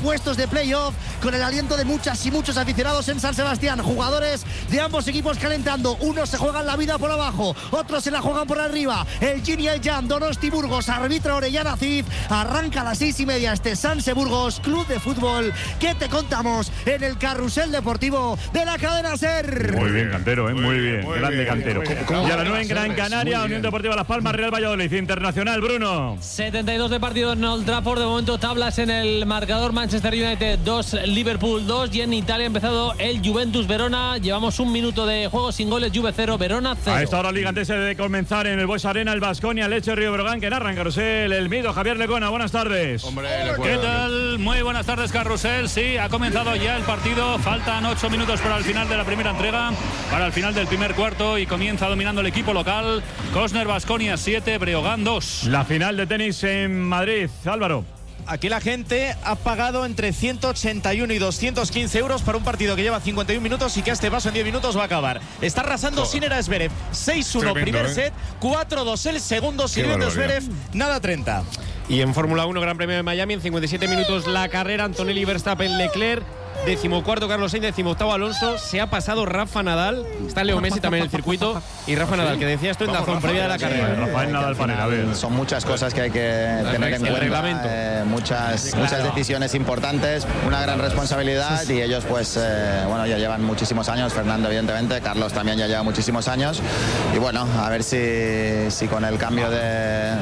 puestos de playoff, con el aliento de muchas y muchos aficionados en San Sebastián. Jugadores de ambos equipos calentando. Unos se juegan la vida por abajo, otros se la juegan por arriba. El Yin y el Yang, Donosti Burgos, arbitra Orellana Cid. Arranca a las 6:30 este Sanse Burgos, Club de Fútbol, que te contamos en el carrusel deportivo de la cadena SER. Muy bien, Cantero, muy bien, grande Cantero. Y a la 9 en Gran Canaria, Unión Deportiva Las Palmas, Real Valladolid Internacional. Bruno. 72 de partido en Old Trafford. De momento tablas en el marcador. Manchester United 2, Liverpool 2. Y en Italia ha empezado el Juventus Verona. Llevamos un minuto de juego sin goles. Juve 0, Verona 0. A esta hora Liga antes de comenzar en el Boix Arena, el Baskonia, el Lecce Río Brogan, que narra en carrusel el Mido. Javier Lecona, buenas tardes. Hombre, ¿qué tal? Muy buenas tardes, carrusel. Sí, ha comenzado ya el partido. Faltan 8 minutos para el final de la primera entrega, para el final del primer cuarto, y comienza dominando el equipo local. Cosner Baskonia 7, Breogán 2. La final de tenis en Madrid, Álvaro. Aquí la gente ha pagado entre 181 y 215 euros para un partido que lleva 51 minutos y que a este paso en 10 minutos va a acabar. Está arrasando Sinner a Zverev. 6-1 primer set, 4-2 el segundo, sirviendo Zverev, nada 30. Y en Fórmula 1, Gran Premio de Miami, en 57 minutos la carrera, Antonelli, Verstappen, Leclerc. 14º Carlos Sainz, 18º Alonso. Se ha pasado Rafa Nadal. Está Leo Messi también en el circuito. Y Rafa Nadal, que decía esto en Dazón previa de la carrera. Rafael Nadal Panera, a ver. Son muchas cosas que hay que tener en cuenta. Reglamento. Muchas decisiones importantes, una gran responsabilidad, y ellos pues bueno, ya llevan muchísimos años. Fernando evidentemente, Carlos también ya lleva muchísimos años, y bueno, a ver si con el cambio de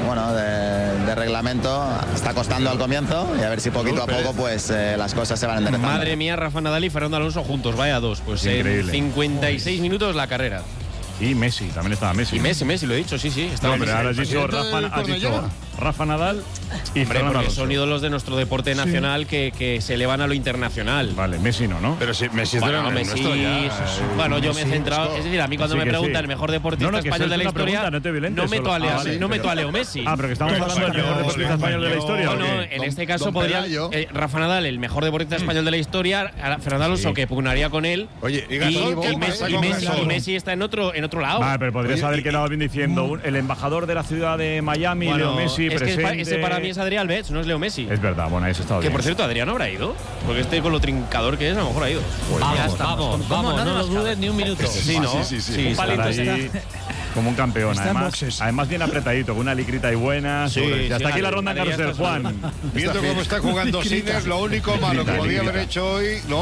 reglamento está costando al comienzo, y a ver si poquito a poco pues las cosas se van enderezando. Madre mía, Rafa Nadal y Fernando Alonso juntos, vaya dos. Pues en 56 minutos la carrera. Y Messi, también estaba Messi. Y Messi, lo he dicho, sí. No, pero ahora has dicho Rafa Nadal y Fernando Alonso. Son ídolos de nuestro deporte nacional que se elevan a lo internacional. Vale, Messi no. Pero si Messi es bueno, Messi, bueno, yo me he centrado. Es decir, a mí cuando me preguntan el mejor deportista español de la historia, no meto a Leo Messi. Ah, pero que estamos hablando del mejor deportista español de la historia. No, en este caso podría Rafa Nadal, el mejor deportista español de la historia, Fernando Alonso, que pugnaría con él. Oye, y Messi está en otro lado. Ah, pero podrías haber quedado bien diciendo el embajador de la ciudad de Miami, bueno, Leo Messi, es presente. Que ese para mí es Adrián Alves, no es Leo Messi. Es verdad, bueno, eso está bien. Que por cierto, Adrián no habrá ido, porque con lo trincador que es, a lo mejor ha ido. Pues vamos, no nos dudes ni un minuto. Sí, un palito ahí como un campeón. Además bien apretadito, con una licrita y buena. Hasta aquí la ronda carrusel, Juan. Viendo cómo está jugando Sinner, lo único malo que podía haber hecho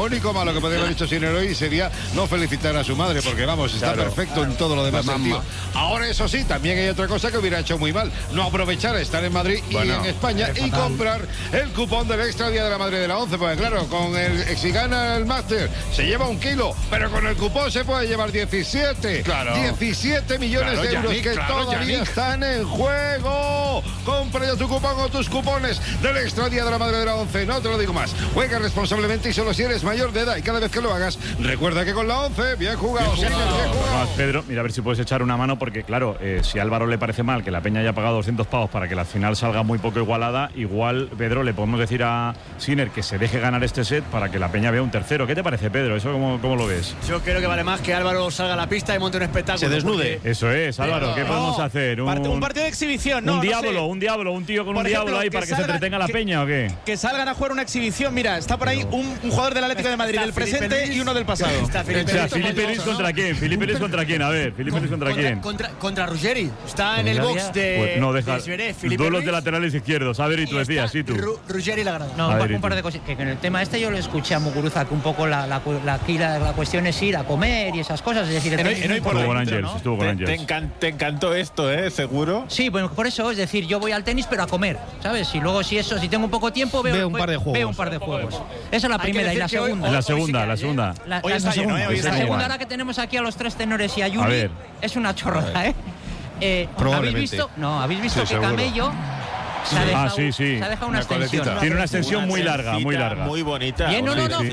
Sinner hoy sería no felicitar a su madre, porque vamos, está perfecto en todo lo demás sentido. Ahora, eso sí, también hay otra cosa que hubiera hecho muy mal: no aprovechar estar en Madrid y en España y comprar el cupón del Extra Día de la Madre de la 11, porque claro, con si gana el Máster se lleva 1 kilo, pero con el cupón se puede llevar 17. Claro. 17 millones de euros que todavía están en juego. Compra ya tu cupón o tus cupones del Extra Día de la Madre de la 11. No te lo digo más. Juega responsablemente y solo si eres mayor de edad, y cada vez que lo hagas, recuerda que con la 11, bien jugado. Pedro, mira a ver si puedes echar una mano, porque claro, si a Álvaro le parece mal que la Peña haya pagado 200 pavos para que la final salga muy poco igualada, igual, Pedro, le podemos decir a Sinner que se deje ganar este set para que la Peña vea un tercero. ¿Qué te parece, Pedro? ¿Eso cómo lo ves? Yo creo que vale más que Álvaro salga a la pista y monte un espectáculo. Se desnude. Eso es, Álvaro, ¿qué podemos hacer? Un partido de exhibición, ¿no? Un diablo, un tío con un diablo ahí para que se entretenga la Peña, ¿o qué? Que salgan a jugar una exhibión. Mira, está por ahí un jugador del Atlético de Madrid, del presente y uno del pasado. Filipe Luis contra quién. Filipe Luis contra quién, a ver. Filipe Luis contra quién. Contra Ruggeri. Está en el box de. No, deja. Duelos de laterales izquierdos. A ver, y tú decías, sí, tú. Ruggeri la grada. No, un par de cosas. Que en el tema este yo le escuché a Muguruza que un poco la cuestión es ir a comer y esas cosas. Es decir, estuvo con Ángels. Te encantó esto, ¿Seguro? Sí, bueno, por eso, es decir, yo voy al tenis pero a comer, ¿sabes? Y luego si tengo un poco de tiempo veo un par de juegos. Esa es la primera. Y la segunda. La segunda. La segunda, ahora que tenemos aquí a los 3 tenores y a Yuri, es una chorrada, Probablemente. ¿Habéis visto que Camello se ha dejado una extensión? Tiene una extensión muy larga. Muy bonita. Que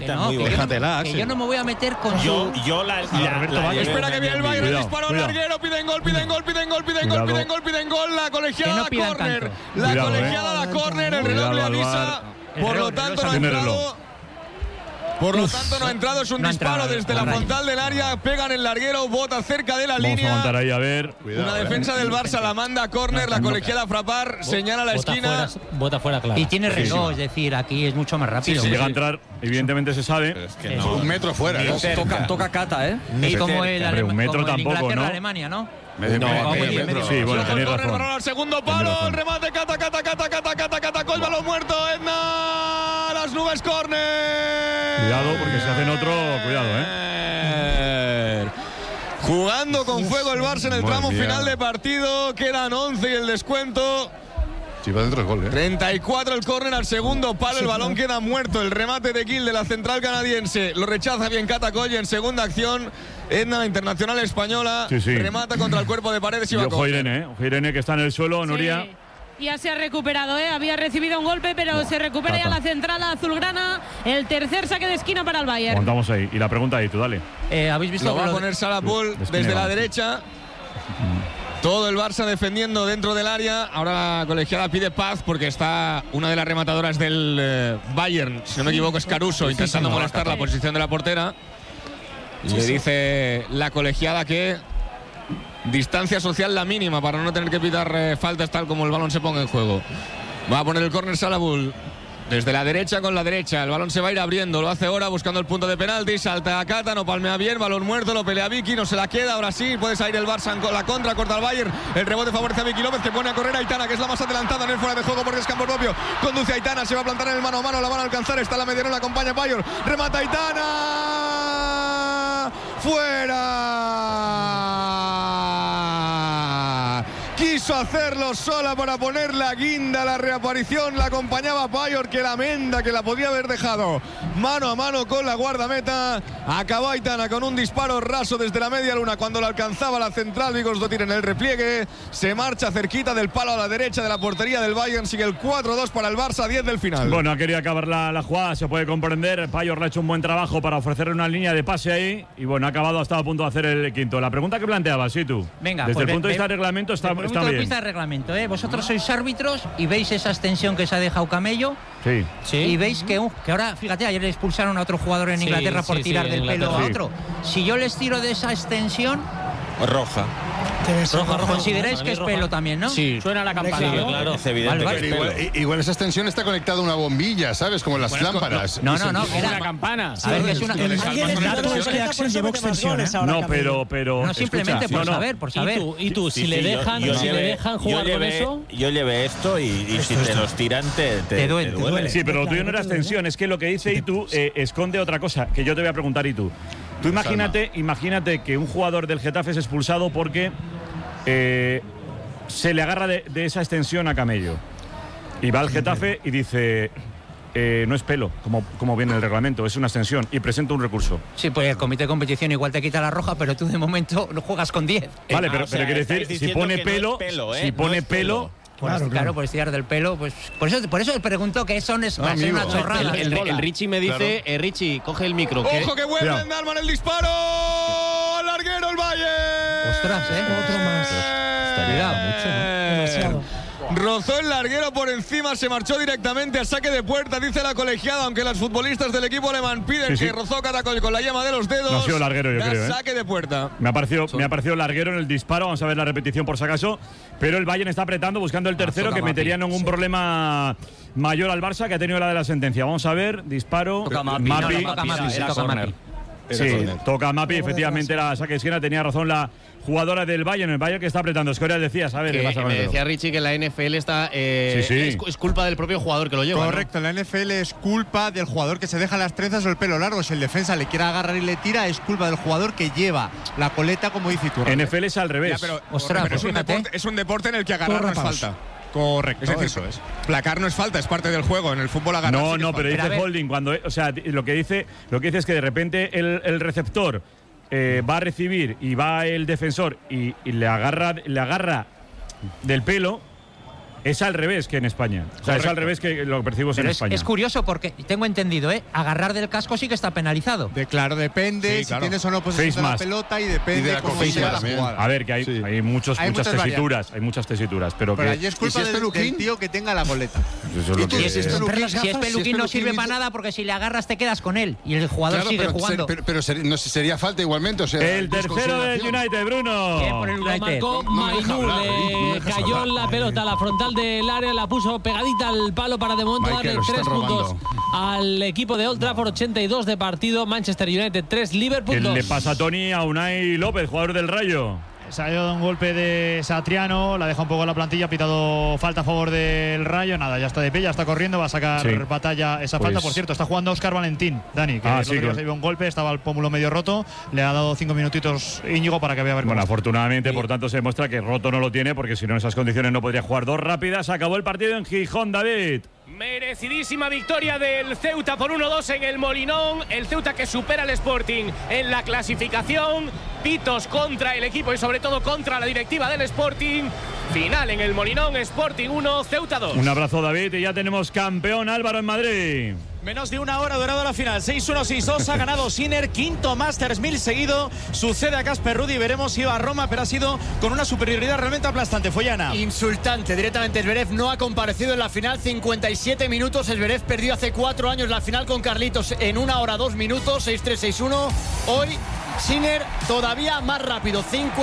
yo no me voy a meter con yo la espera que viene el Bayern, disparo larguero, piden gol. La colegiada da córner. El reloj le avisa. Por lo tanto, no ha entrado. Por lo tanto, no ha entrado. Es un disparo desde la frontal del área. Pegan el larguero, bota cerca de la línea. Vamos a aguantar ahí, a ver. Una defensa del Barça la manda a córner. La colegiada Frappart señala la esquina. Bota fuera, claro. Y tiene reloj, es decir, aquí es mucho más rápido. Si llega a entrar, evidentemente se sabe. Es que no. Un metro fuera. Toca cata, ¿eh? Es como el un metro tampoco, Inglaterra, ¿no? Alemania, ¿no? Medio metro. Sí, bueno, tenéis Corner, razón. balón al segundo palo. El remate, cata, gol, balón muerto. Edna. Las nubes, córner. Cuidado, porque si hacen otro, cuidado, Jugando con fuego el Barça en el tramo final de partido. Quedan 11 y el descuento. Sí, va dentro el gol, 34 el córner al segundo palo. El balón queda muerto. El remate de Gil de la central canadiense. Lo rechaza bien Catacoll en segunda acción. Edna, la internacional española, remata contra el cuerpo de Paredes y va a Ojo Irene, que está en el suelo, Nuria. Ya se ha recuperado, había recibido un golpe, pero se recupera ya la central azulgrana. El tercer saque de esquina para el Bayern. Aguantamos ahí. Y la pregunta ahí, tú dale. ¿Habéis visto? Lo va a poner Salah Paul desde la derecha. Todo el Barça defendiendo dentro del área. Ahora la colegiada pide paz porque está una de las rematadoras del Bayern, si no me equivoco, es Caruso, intentando molestar la posición de la portera. Le dice la colegiada que distancia social la mínima para no tener que pitar faltas tal como el balón se ponga en juego. Va a poner el córner Salah Paul desde la derecha con la derecha. El balón se va a ir abriendo. Lo hace ahora buscando el punto de penalti. Salta a Cata, no palmea bien. Balón muerto, lo pelea Vicky, no se la queda. Ahora sí, puede salir el Barça con la contra. Corta el Bayern. El rebote favorece a Vicky López, que pone a correr a Aitana, que es la más adelantada en el fuera de juego porque es campo propio. Conduce a Aitana, se va a plantar en el mano a mano. La van a alcanzar. Está la mediana, la acompaña Bayern. Remata Aitana. ¡Fuera! Quiso hacerlo sola para poner la guinda, la reaparición, la acompañaba Payor, que la menda que la podía haber dejado mano a mano con la guardameta. Acabó Aitana con un disparo raso desde la media luna cuando la alcanzaba la central. Vigosdottir en el repliegue, se marcha cerquita del palo a la derecha de la portería del Bayern. Sigue el 4-2 para el Barça, 10 del final. Bueno, ha querido acabar la jugada, se puede comprender. Payor le ha hecho un buen trabajo para ofrecerle una línea de pase ahí y bueno, ha acabado, ha estado a punto de hacer el quinto. La pregunta que planteabas, sí, tú. Venga, desde pues el punto de vista del reglamento está bien. Desde el punto de vista del reglamento, vosotros sois árbitros y veis esa extensión que se ha dejado Camello. Sí. Y veis que ahora, fíjate, ayer le expulsaron a otro jugador en Inglaterra por tirar del pelo a otro. Si yo les tiro de esa extensión, roja. Roja. Consideráis que es pelo también, ¿no? Sí. Suena la campana. Sí, claro. Es evidente que es pelo. Igual esa extensión está conectada a una bombilla, ¿sabes? Como en las lámparas. No. Es una campana. A ver, es una. No, pero. No, simplemente por saber. ¿Y tú? Si le dejan jugar con eso. Yo llevé esto y si te los tiran, te duele. Sí, pero lo tuyo no era extensión. Es que lo que dice Itu esconde otra cosa, que yo te voy a preguntar, Itu. Tú imagínate que un jugador del Getafe es expulsado porque se le agarra de esa extensión a Camello. Y va al Getafe y dice, no es pelo, como viene el reglamento, es una extensión, y presenta un recurso. Sí, pues el comité de competición igual te quita la roja, pero tú de momento no juegas con 10. Vale, pero quiere decir, si pone pelo, Claro, por estirar del pelo, pues por eso pregunto que eso es una chorrada. El Richie me dice, Richie, coge el micro. ¡Ojo que vuelve Dalman el disparo! ¡Al larguero el Bayern! ¡Ostras, Otro más. Cuidado, mucho, ¿no? Demasiado. Rozó el larguero por encima, se marchó directamente a saque de puerta, dice la colegiada, aunque los futbolistas del equipo alemán piden que rozó Catacoll con la yema de los dedos. No ha sido larguero, yo creo. Saque de puerta. Me ha parecido larguero en el disparo, vamos a ver la repetición por si acaso. Pero el Bayern está apretando, buscando el tercero, que metería en un problema mayor al Barça, que ha tenido la de la sentencia. Vamos a ver, disparo. Toca Mapi. Sí, toca Mapi, efectivamente era saque de esquina, tenía razón la jugadora del Bayern, el Bayern que está apretando. Escoria decías, a ver, me decía Richie que la NFL está es culpa del propio jugador que lo lleva. Correcto, la NFL es culpa del jugador que se deja las trenzas o el pelo largo. Si el defensa le quiere agarrar y le tira, es culpa del jugador que lleva la coleta, como dice Iturralde. NFL es al revés. Pero es un deporte en el que agarrar no es falta. Correcto, es decir, eso es. Placar no es falta, es parte del juego. En el fútbol agarrar. No, pero dice holding cuando, o sea, lo que dice es que de repente el receptor va a recibir y va el defensor y le agarra del pelo. es al revés que en España. O sea, es al revés que lo que percibimos en España. Es curioso porque tengo entendido, agarrar del casco sí que está penalizado. Claro, depende si tienes o no posesión de la pelota y depende de cómo sea la jugada. A ver, que hay muchas tesituras. Hay muchas tesituras. Pero allí es culpa del tío que tenga la goleta. Si es peluquín no sirve para nada porque si le agarras te quedas con él y el jugador sigue jugando. Pero no sería falta igualmente. O sea, el tercero del United, Bruno. Lo marcó Mainú, le cayó en la pelota, la frontal del área, la puso pegadita al palo para de momento darle 3 puntos al equipo de Old Trafford. 82 de partido, Manchester United 3, Liverpool 2. ¿Qué le pasa a Tony a Unai López, jugador del Rayo? Salió de un golpe de Satriano, la deja un poco en la plantilla, ha pitado falta a favor del Rayo. Nada, ya está de pie, ya está corriendo, va a sacar batalla esa falta. Por cierto, está jugando Óscar Valentín, Dani, que se dio un golpe, estaba el pómulo medio roto, le ha dado 5 minutitos Íñigo para que vea a ver cómo. Bueno, afortunadamente, por tanto, se demuestra que roto no lo tiene, porque si no en esas condiciones no podría jugar. 2 rápidas, acabó el partido en Gijón, David. Merecidísima victoria del Ceuta por 1-2 en el Molinón. El Ceuta que supera al Sporting en la clasificación. Pitos contra el equipo y sobre todo contra la directiva del Sporting. Final en el Molinón, Sporting 1, Ceuta 2. Un abrazo, David, y ya tenemos campeón Álvaro en Madrid. Menos de una hora durado la final. 6-1, 6-2. Ha ganado Sinner, quinto Masters 1000 seguido. Sucede a Casper Ruud. Veremos si iba a Roma, pero ha sido con una superioridad realmente aplastante. Follana. Insultante. Directamente Zverev no ha comparecido en la final. 57 minutos. Zverev perdió hace 4 años la final con Carlitos en 1 hora 2 minutos. 6-3, 6-1. Hoy Sinner todavía más rápido.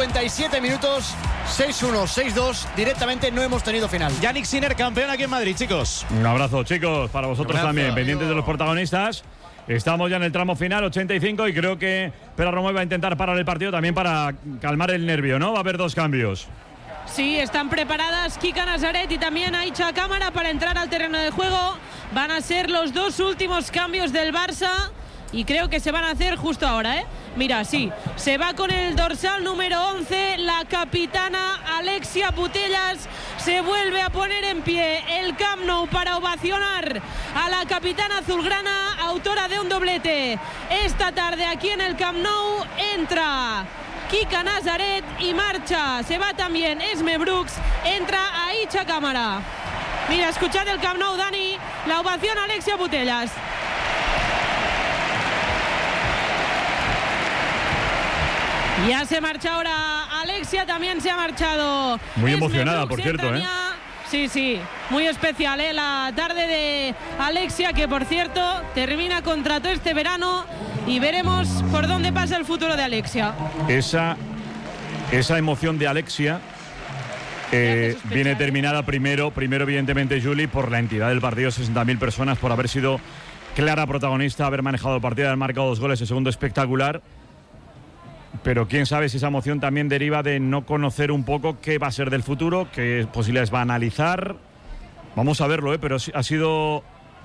57 minutos. 6-1, 6-2. Directamente no hemos tenido final. Yannick Sinner, campeón aquí en Madrid, chicos. Un abrazo, chicos, para vosotros también. Pendientes de los protagonistas. Estamos ya en el tramo final, 85, y creo que Pera Romeu va a intentar parar el partido también para calmar el nervio, ¿no? Va a haber 2 cambios. Sí, están preparadas Kika Nazaret y también Aicha Cámara para entrar al terreno de juego. Van a ser los 2 últimos cambios del Barça. Y creo que se van a hacer justo ahora, ¿eh? Mira, sí, se va con el dorsal número 11, la capitana Alexia Putellas. Se vuelve a poner en pie el Camp Nou para ovacionar a la capitana azulgrana, autora de un doblete. Esta tarde aquí en el Camp Nou entra Kika Nazaret y marcha. Se va también Esme Brooks, entra Aicha Cámara. Mira, escuchad el Camp Nou, Dani, la ovación a Alexia Putellas. Ya se marcha ahora Alexia, también se ha marchado. Muy emocionada, por cierto, ¿eh? Sí, muy especial, la tarde de Alexia, que por cierto termina contrato este verano y veremos por dónde pasa el futuro de Alexia. Esa emoción de Alexia viene terminada primero evidentemente, Juli, por la entidad del partido, 60.000 personas, por haber sido clara protagonista, haber manejado el partido, haber marcado 2 goles, el segundo espectacular. Pero quién sabe si esa emoción también deriva de no conocer un poco qué va a ser del futuro, qué posibilidades va a analizar. Vamos a verlo, pero ha sido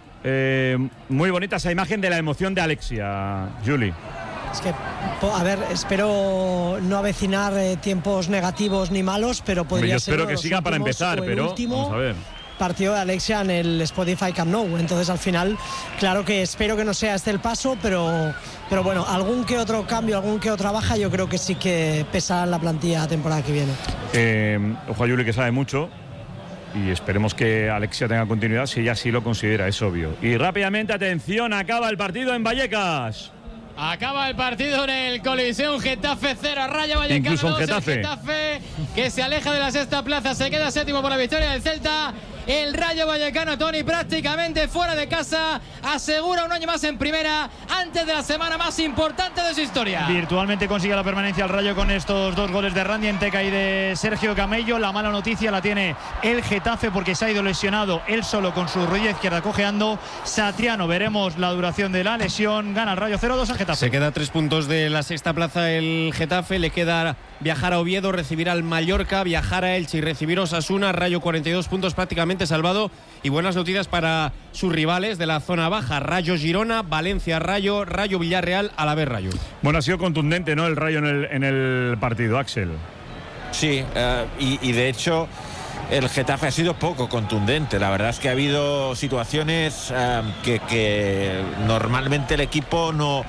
muy bonita esa imagen de la emoción de Alexia, Juli. Es que, a ver, espero no avecinar tiempos negativos ni malos, pero podría ser. Yo espero que siga para empezar, pero vamos a ver. Partido de Alexia en el Spotify Camp Nou. Entonces, al final, claro que espero que no sea este el paso, pero bueno, algún que otro cambio, algún que otra baja, yo creo que sí que pesará en la plantilla la temporada que viene. Ojo a Juli, que sabe mucho, y esperemos que Alexia tenga continuidad si ella sí lo considera, es obvio. Y rápidamente, atención, acaba el partido en Vallecas. Acaba el partido en el Coliseum, Getafe 0, Rayo Vallecano. Incluso en 2, Getafe. Getafe, que se aleja de la sexta plaza, se queda séptimo por la victoria del Celta. El Rayo Vallecano, Tony, prácticamente fuera de casa, asegura un año más en primera antes de la semana más importante de su historia. Virtualmente consigue la permanencia al Rayo con estos 2 goles de Randy Enteca y de Sergio Camello. La mala noticia la tiene el Getafe porque se ha ido lesionado él solo con su rodilla izquierda cojeando. Satriano, veremos la duración de la lesión. Gana el Rayo 0-2 al Getafe. Se queda a 3 puntos de la sexta plaza el Getafe, le queda viajar a Oviedo, recibir al Mallorca, viajar a Elche y recibir a Osasuna. Rayo 42 puntos prácticamente salvado, y buenas noticias para sus rivales de la zona baja: Rayo Girona, Valencia Rayo, Rayo Villarreal, Alavés Rayo. Bueno, ha sido contundente, ¿no?, el Rayo en el partido, Axel. Sí, y de hecho el Getafe ha sido poco contundente. La verdad es que ha habido situaciones que normalmente el equipo no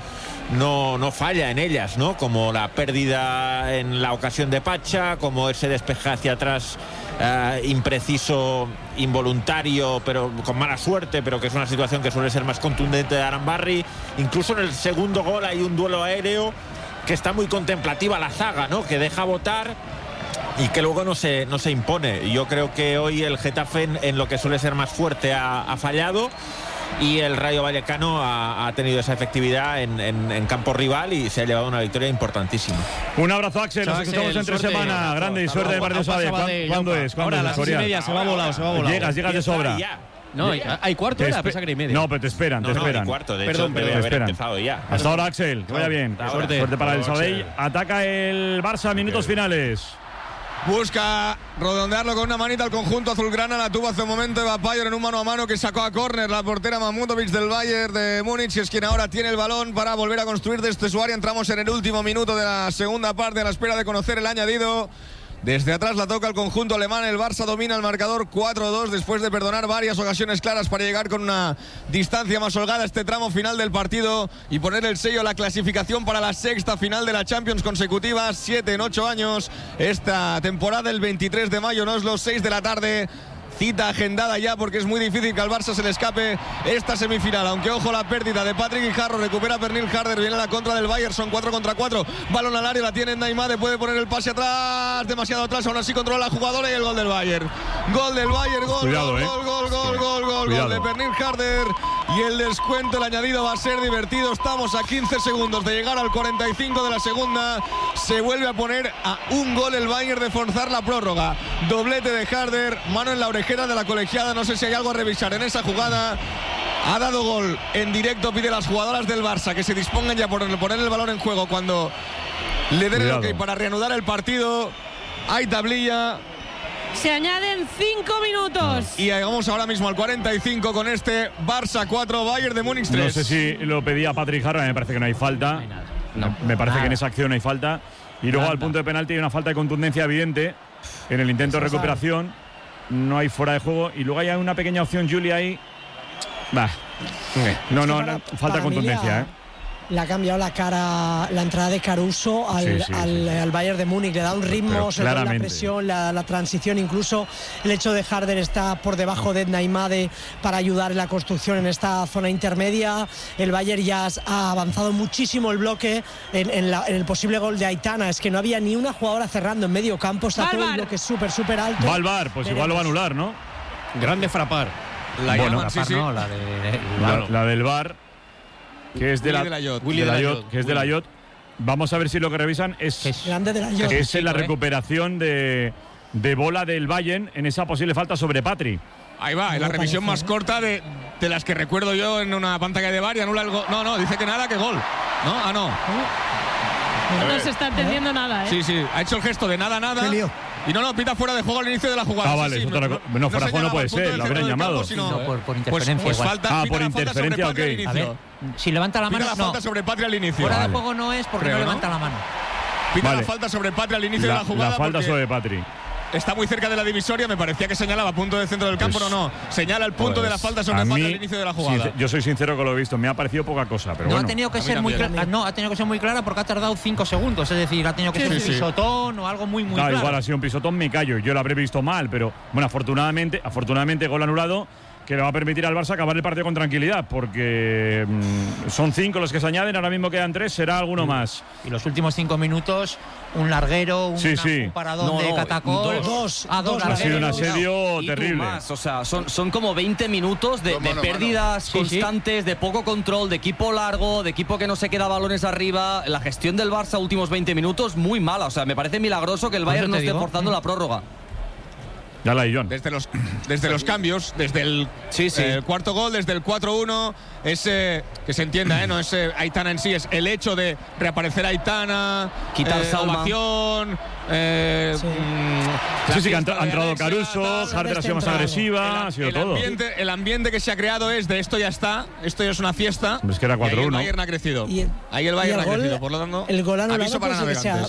no falla en ellas, ¿no? Como la pérdida en la ocasión de Pacha, como ese despeje hacia atrás impreciso, involuntario, pero con mala suerte, pero que es una situación que suele ser más contundente de Arambarri. Incluso en el segundo gol hay un duelo aéreo que está muy contemplativa la zaga, ¿no? Que deja botar y que luego no se impone. Yo creo que hoy el Getafe en lo que suele ser más fuerte ha fallado, y el Rayo Vallecano ha tenido esa efectividad en campo rival y se ha llevado una victoria importantísima. Un abrazo, Axel. Nos escuchamos entre semana. Grande y suerte de partido Sabadell. ¿Cuándo es? Ahora a las 6:30 se va volado. Llegas de sobra. No, hay cuarto hora, pensaba que era y media. No, pero te esperan. Cuarto, de hecho, debe haber empezado ya. Hasta ahora, Axel. Que vaya bien. Suerte para el Sabadell. Ataca el Barça, minutos finales. Busca redondearlo con una manita al conjunto azulgrana. La tuvo hace un momento Eva Payer en un mano a mano que sacó a córner la portera Mahmutovic del Bayern de Múnich, que es quien ahora tiene el balón para volver a construir desde su área. Entramos en el último minuto de la segunda parte a la espera de conocer el añadido. Desde atrás la toca el conjunto alemán. El Barça domina el marcador 4-2 después de perdonar varias ocasiones claras para llegar con una distancia más holgada a este tramo final del partido y poner el sello a la clasificación para la sexta final de la Champions consecutiva, 7 en 8 años. Esta temporada el 23 de mayo, no es los 6 de la tarde. Cita agendada ya porque es muy difícil que al Barça se le escape esta semifinal. Aunque ojo la pérdida de Patrick Guijarro, recupera Pernil Harder, viene la contra del Bayern, son 4 contra 4. Balón al área, la tiene Naimade, puede poner el pase atrás, demasiado atrás, aún así controla la jugadora y el gol del Bayern. Gol del Bayern, gol de Pernil Harder. Y el descuento, el añadido va a ser divertido. Estamos a 15 segundos de llegar al 45 de la segunda. Se vuelve a poner a un gol el Bayern de forzar la prórroga. Doblete de Harder, mano en la orejera de la colegiada. No sé si hay algo a revisar en esa jugada. Ha dado gol en directo, pide a las jugadoras del Barça que se dispongan ya por poner el balón en juego cuando le den el ok para reanudar el partido. Hay tablilla. Se añaden 5 minutos. Y llegamos ahora mismo al 45 con este Barça 4, Bayern de Múnich 3. No sé si lo pedía Patrick Harder, me parece que no hay falta. Me parece que en esa acción no hay falta. Y luego al punto de penalti hay una falta de contundencia evidente en el intento de recuperación. No hay fuera de juego. Y luego hay una pequeña opción, Julia, ahí. No, falta de contundencia, Le ha cambiado la cara, la entrada de Caruso al Bayern de Múnich, le da un ritmo, sobre todo la presión, la transición, incluso el hecho de Harder está por debajo de Naimade para ayudar en la construcción en esta zona intermedia. El Bayern ya ha avanzado muchísimo el bloque en el posible gol de Aitana, es que no había ni una jugadora cerrando en medio campo, está todo el bloque súper alto. Va al VAR, pues igual lo va a anular, ¿no? Grande Frappar. La del VAR, que es de la Yot. Vamos a ver si lo que revisan es la recuperación de bola del Bayern en esa posible falta sobre Patri. Ahí va, en la revisión más corta de las que recuerdo yo en una pantalla de VAR, y anula el gol. No, dice que nada, que gol. No. No se está entendiendo nada, Sí, ha hecho el gesto de nada. Y no, pita fuera de juego al inicio de la jugada. Vale, fuera de juego no puede ser, lo habrían llamado. Por interferencia. Pues falta, por interferencia, ok. A ver, si levanta la mano, la falta sobre Patri al inicio. Fuera de juego no es porque no levanta la mano. Pita la falta sobre Patri al inicio de la jugada. La falta sobre Patri. Está muy cerca de la divisoria, me parecía que señalaba punto del centro del campo, no. Señala el punto de la falta sobre Patri al inicio de la jugada. Yo soy sincero que lo he visto, me ha parecido poca cosa, pero ha tenido que ser muy clara. No, ha tenido que ser muy clara porque ha tardado 5 segundos, es decir, ha tenido que ser un pisotón o algo muy claro. Igual ha sido un pisotón, me callo, yo lo habré visto mal, pero bueno, afortunadamente gol anulado, que le va a permitir al Barça acabar el partido con tranquilidad, porque son 5 los que se añaden, ahora mismo quedan 3, será alguno más. Y los últimos 5 minutos, un larguero, un paradón de Catacol. Dos ha sido un asedio terrible. O sea, son como 20 minutos de pérdidas constantes, de poco control, de equipo largo, de equipo que no se queda balones arriba. La gestión del Barça últimos 20 minutos muy mala. O sea, me parece milagroso que el Bayern no esté forzando la prórroga. Ya la John. Desde los cambios, desde el cuarto gol, desde el 4-1, ese que se entienda, no es Aitana en sí, es el hecho de reaparecer Aitana, quitar ovación. Que ha entrado Caruso, Harder ha sido más agresiva, ha sido todo. El ambiente que se ha creado es de esto ya está, esto ya es una fiesta. Es que era 4-1. El Bayern ha crecido. Ahí el Bayern ha crecido, por lo tanto. El gol anulado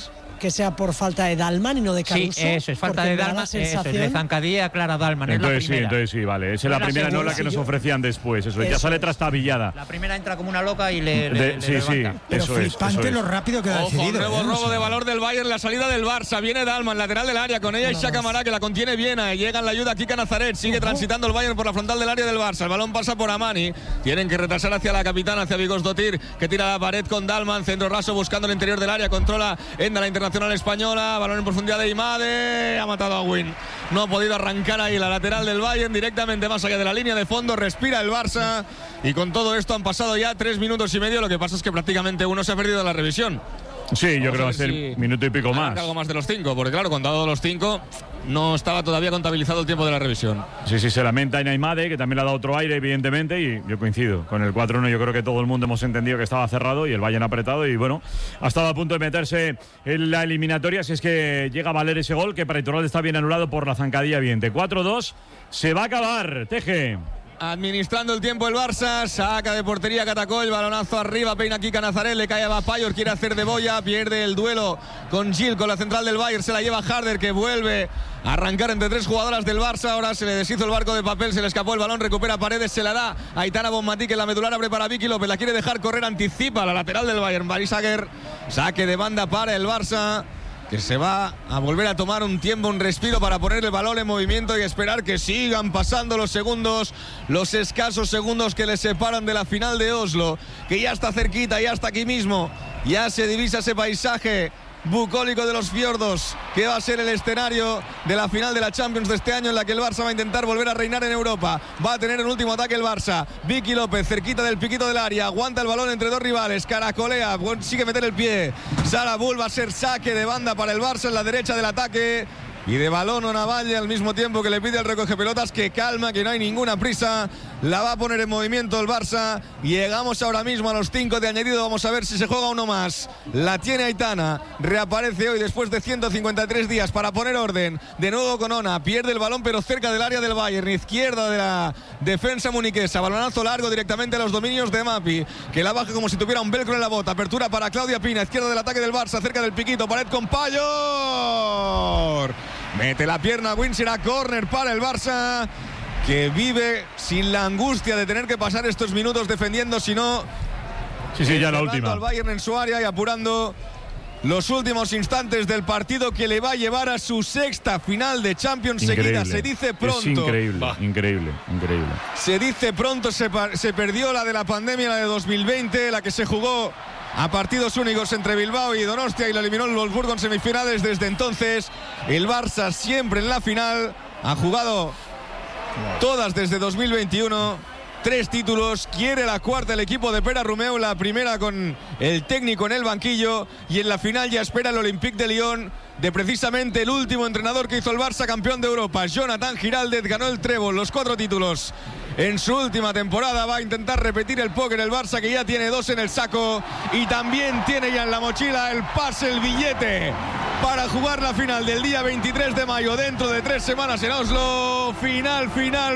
que sea por falta de Dalman y no de Caruso. Sí, eso es falta de Dalman, de zancadilla Clara Dalman. Entonces sí, vale. Esa es la primera, no la que nos ofrecían después. Eso, ya sale trastabillada. La primera entra como una loca y le sí, pero eso flipante lo rápido que ha decidido. Nuevo robo de valor del Bayern, la salida del Barça. Viene Dalman, lateral del área, con ella Isha Camará, que la contiene bien. Llega en la ayuda Kika Nazaret. Sigue transitando el Bayern por la frontal del área del Barça. El balón pasa por Amani. Tienen que retrasar hacia la capitana, hacia Vigosdotir, que tira la pared con Dalman. Centro raso buscando el interior del área. Controla Enda, la internacional española. Balón en profundidad de Imade. Ha matado a Win. No ha podido arrancar ahí la lateral del Bayern directamente más allá de la línea de fondo. Respira el Barça. Y con todo esto han pasado ya 3 minutos y medio. Lo que pasa es que prácticamente uno se ha perdido la revisión. Sí, yo creo que va a ser minuto y pico más. Algo más de los 5, porque claro, cuando ha dado los 5 no estaba todavía contabilizado el tiempo de la revisión. Sí, se lamenta Inaimade, que también le ha dado otro aire, evidentemente, y yo coincido. Con el 4-1 yo creo que todo el mundo hemos entendido que estaba cerrado y el Bayern apretado y bueno, ha estado a punto de meterse en la eliminatoria si es que llega a valer ese gol, que para Iturralde está bien anulado por la zancadilla evidente. 4-2, se va a acabar, Teje. Administrando el tiempo el Barça, saca de portería Catacol, balonazo arriba, peina Kika Nazaret, le cae a Bapayor, quiere hacer de boya, pierde el duelo con Gil, con la central del Bayern, se la lleva Harder, que vuelve a arrancar entre 3 jugadoras del Barça. Ahora se le deshizo el barco de papel, se le escapó el balón, recupera Paredes, se la da a Aitana Bonmatí, que en la medular abre para Vicky López, la quiere dejar correr, anticipa la lateral del Bayern, Barisager, saque de banda para el Barça, que se va a volver a tomar un tiempo, un respiro para poner el balón en movimiento y esperar que sigan pasando los segundos, los escasos segundos que les separan de la final de Oslo, que ya está cerquita, ya está aquí mismo, ya se divisa ese paisaje bucólico de los fiordos, que va a ser el escenario de la final de la Champions de este año, en la que el Barça va a intentar volver a reinar en Europa. Va a tener un último ataque el Barça. Vicky López cerquita del piquito del área, aguanta el balón entre 2 rivales, caracolea, consigue meter el pie. Sara Bull, va a ser saque de banda para el Barça en la derecha del ataque. Y de balón a Navalle al mismo tiempo que le pide al recoge pelotas que calma, que no hay ninguna prisa. La va a poner en movimiento el Barça. Llegamos ahora mismo a los 5 de añadido. Vamos a ver si se juega uno más. La tiene Aitana. Reaparece hoy después de 153 días para poner orden. De nuevo con Ona. Pierde el balón pero cerca del área del Bayern. Izquierda de la defensa muniquesa. Balonazo largo directamente a los dominios de Mapi, que la baja como si tuviera un velcro en la bota. Apertura para Claudia Pina. Izquierda del ataque del Barça. Cerca del piquito. Pared con Payor. Mete la pierna, Win, será córner para el Barça, que vive sin la angustia de tener que pasar estos minutos defendiendo, sino ya la última. Al Bayern en su área y apurando los últimos instantes del partido que le va a llevar a su 6ª final de Champions seguida. Se dice pronto. Es increíble. Se dice pronto, se perdió la de la pandemia, la de 2020, la que se jugó a partidos únicos entre Bilbao y Donostia y lo eliminó el Wolfsburgo en semifinales. Desde entonces el Barça siempre en la final, ha jugado todas desde 2021, 3 títulos, quiere la 4ª el equipo de Pere Romeu, la primera con el técnico en el banquillo, y en la final ya espera el Olympique de Lyon, de precisamente el último entrenador que hizo el Barça campeón de Europa. Jonathan Giraldez ganó el trébol, los 4 títulos en su última temporada. Va a intentar repetir el póker el Barça, que ya tiene 2 en el saco y también tiene ya en la mochila el pase, el billete para jugar la final del día 23 de mayo dentro de 3 semanas en Oslo. Final.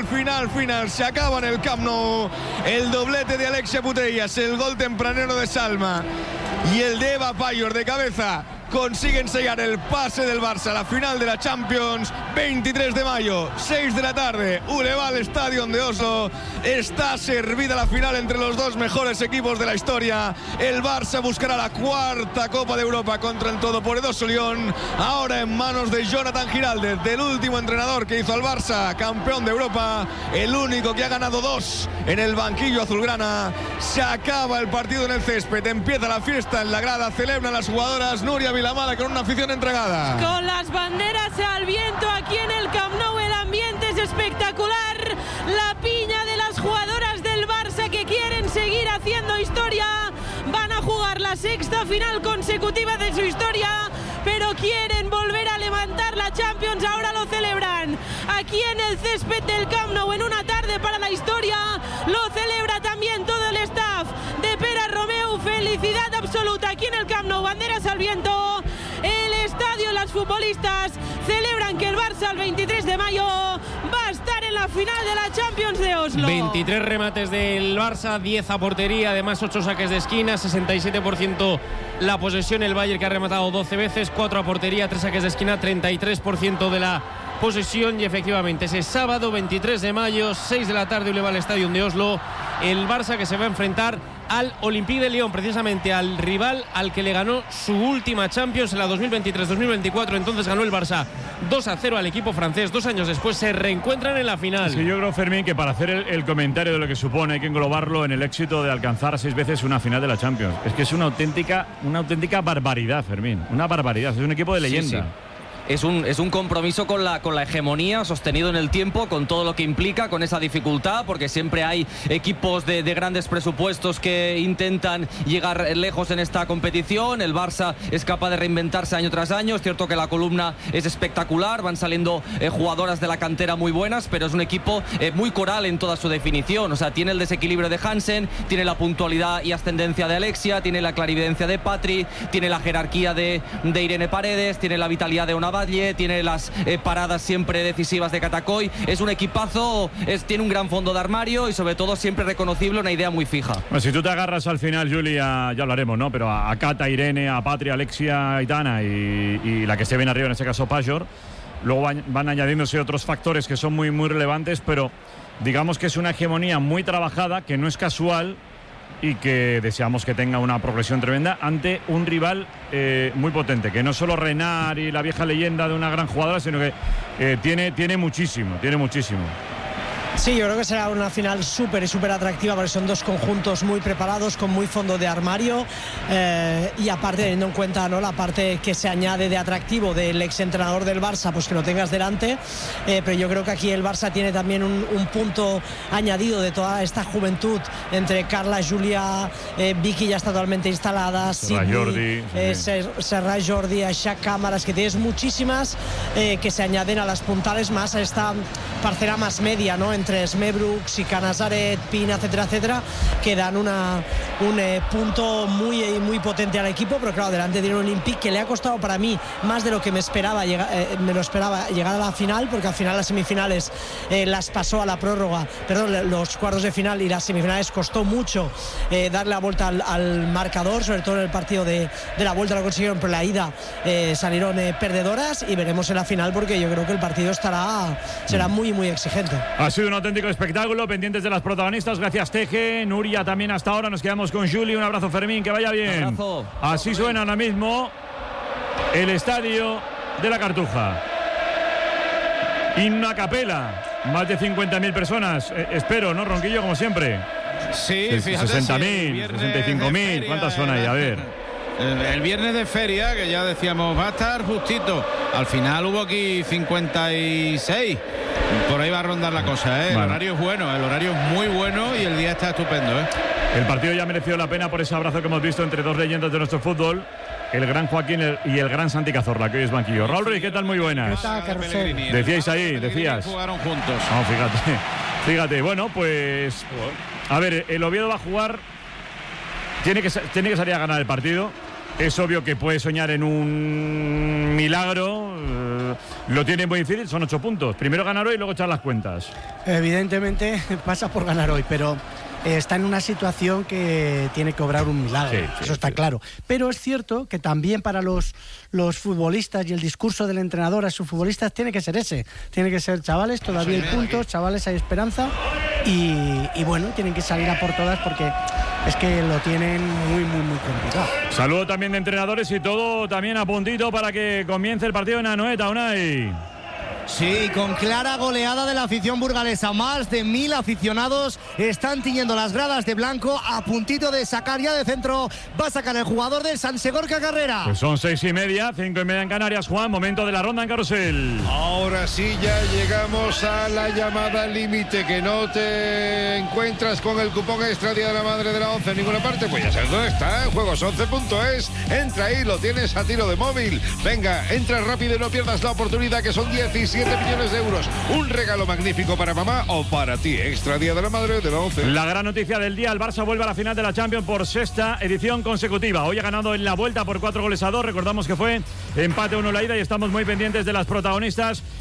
Se acaba en el Camp Nou. El doblete de Alexia Putellas, el gol tempranero de Salma y el de Eva Payor de cabeza consiguen sellar el pase del Barça a la final de la Champions. 23 de mayo, 6 de la tarde, Uleval Stadion de Oslo. Está servida la final entre los 2 mejores equipos de la historia. El Barça buscará la 4ª Copa de Europa contra el todopoderoso Lyon, ahora en manos de Jonathan Giraldez, del último entrenador que hizo al Barça campeón de Europa, el único que ha ganado 2 en el banquillo azulgrana. Se acaba el partido en el césped, empieza la fiesta en la grada, celebran las jugadoras. Nuria Vilamala con una afición entregada. Con las banderas al viento aquí en el Camp Nou, el ambiente es espectacular. La piña de las jugadoras del Barça que quieren seguir haciendo historia. Van a jugar la 6ª final consecutiva de su historia, pero quieren volver a levantar la Champions. Ahora lo celebran aquí en el césped del Camp Nou, en una tarde para la historia. Lo celebra también todo el staff de Pere Romeu. Felicidad absoluta aquí en el Camp Nou, banderas al viento. El estadio, las futbolistas celebran que el Barça el 23 de mayo va a estar en la final de la Champions de Oslo. 23 remates del Barça, 10 a portería, además 8 saques de esquina, 67% la posesión. El Bayern, que ha rematado 12 veces, 4 a portería, 3 saques de esquina, 33% de la posesión. Y efectivamente ese sábado 23 de mayo, 6 de la tarde, Uleval Stadium de Oslo, el Barça que se va a enfrentar al Olympique de Lyon, precisamente al rival al que le ganó su última Champions en la 2023-2024. Entonces ganó el Barça 2-0 al equipo francés. 2 años después se reencuentran en la final. Sí, yo creo, Fermín, que para hacer el comentario de lo que supone hay que englobarlo en el éxito de alcanzar 6 veces una final de la Champions. Es que es una auténtica barbaridad, Fermín. Una barbaridad. Es un equipo de leyenda. Sí. Es un compromiso con la hegemonía sostenido en el tiempo, con todo lo que implica, con esa dificultad, porque siempre hay equipos de grandes presupuestos que intentan llegar lejos en esta competición. El Barça es capaz de reinventarse año tras año. Es cierto que la columna es espectacular, van saliendo jugadoras de la cantera muy buenas, pero es un equipo muy coral en toda su definición. O sea, tiene el desequilibrio de Hansen, tiene la puntualidad y ascendencia de Alexia, tiene la clarividencia de Patri, tiene la jerarquía de Irene Paredes, tiene la vitalidad de una tiene las paradas siempre decisivas de Catacoy. Es un equipazo, tiene un gran fondo de armario y sobre todo siempre reconocible, una idea muy fija. Bueno, si tú te agarras al final, Julia, ya hablaremos, ¿no? Pero a Cata, Irene, a Patria, Alexia, Aitana y la que esté bien arriba, en este caso Pajor, luego van añadiéndose otros factores que son muy, muy relevantes, pero digamos que es una hegemonía muy trabajada, que no es casual y que deseamos que tenga una progresión tremenda ante un rival muy potente, que no solo Renard y la vieja leyenda de una gran jugadora, sino que tiene muchísimo. Sí, yo creo que será una final súper atractiva, porque son dos conjuntos muy preparados, con muy fondo de armario, y aparte teniendo en cuenta, ¿no?, la parte que se añade de atractivo del exentrenador del Barça, pues que lo tengas delante, pero yo creo que aquí el Barça tiene también un punto añadido de toda esta juventud, entre Carla, Julia, Vicky ya está totalmente instalada, Serra Jordi, Aixac Cámaras, que tienes muchísimas que se añaden a las puntales, más a esta parcela más media, ¿no?, entre Smebrook, Canazaret, Pina, etcétera, que dan un punto muy potente al equipo. Pero claro, delante tiene un Olympique que le ha costado, para mí, más de lo que me lo esperaba llegar a la final, porque al final las semifinales las pasó a la prórroga, los cuartos de final, y las semifinales costó mucho darle la vuelta al marcador, sobre todo en el partido de la vuelta lo consiguieron, pero la ida salieron perdedoras, y veremos en la final, porque yo creo que el partido será muy exigente. Ha sido un auténtico espectáculo, pendientes de las protagonistas. Gracias, Teje, Nuria también hasta ahora. Nos quedamos con Juli. Un abrazo, Fermín, que vaya bien. Un abrazo. Así suena ahora mismo el estadio de la Cartuja. Himno a capela, más de 50.000 personas. Espero, ¿no, Ronquillo? Como siempre. Sí, fíjate. 60.000, 65.000. ¿Cuántas son ahí? A ver. El viernes de feria, que ya decíamos, va a estar justito. Al final hubo aquí 56. Por ahí va a rondar la cosa, ¿eh? Vale. El horario es bueno, el horario es muy bueno y el día está estupendo, ¿eh? El partido ya ha merecido la pena por ese abrazo que hemos visto entre dos leyendas de nuestro fútbol, el gran Joaquín y el gran Santi Cazorla, que hoy es banquillo. Raúl Ruiz, ¿qué tal? Muy buenas. ¿Qué tal, Carrusel? Decíais ahí, decías. Jugaron juntos. No, fíjate. Bueno, pues a ver, el Oviedo va a jugar, tiene que salir a ganar el partido. Es obvio que puede soñar en un milagro, lo tiene muy difícil, son 8 puntos. Primero ganar hoy y luego echar las cuentas. Evidentemente pasa por ganar hoy, pero está en una situación que tiene que obrar un milagro, eso está claro. Pero es cierto que también para los futbolistas, y el discurso del entrenador a sus futbolistas tiene que ser ese. Tiene que ser, chavales, todavía hay puntos, chavales, hay esperanza, y bueno, tienen que salir a por todas, porque es que lo tienen muy complicado. Saludo también de entrenadores y todo también a puntito para que comience el partido en Anoeta, Unai. Sí, con clara goleada de la afición burgalesa. Más de 1.000 aficionados están tiñendo las gradas de blanco, a puntito de sacar ya de centro. Va a sacar el jugador del San Segorca Carrera. Pues son 6:30, 5:30 en Canarias, Juan. Momento de la ronda en carrusel. Ahora sí ya llegamos a la llamada límite. Que no te encuentras con el cupón extra Día de la Madre de la 11 en ninguna parte. Pues ya sabes dónde está, juegos11.es. Entra ahí, lo tienes a tiro de móvil. Venga, entra rápido y no pierdas la oportunidad, que son 17 millones de euros. Un regalo magnífico para mamá o para ti. Extra Día de la Madre de la 11. La gran noticia del día: el Barça vuelve a la final de la Champions por 6ª edición consecutiva. Hoy ha ganado en la vuelta por 4-2. Recordamos que fue empate 1 la ida, y estamos muy pendientes de las protagonistas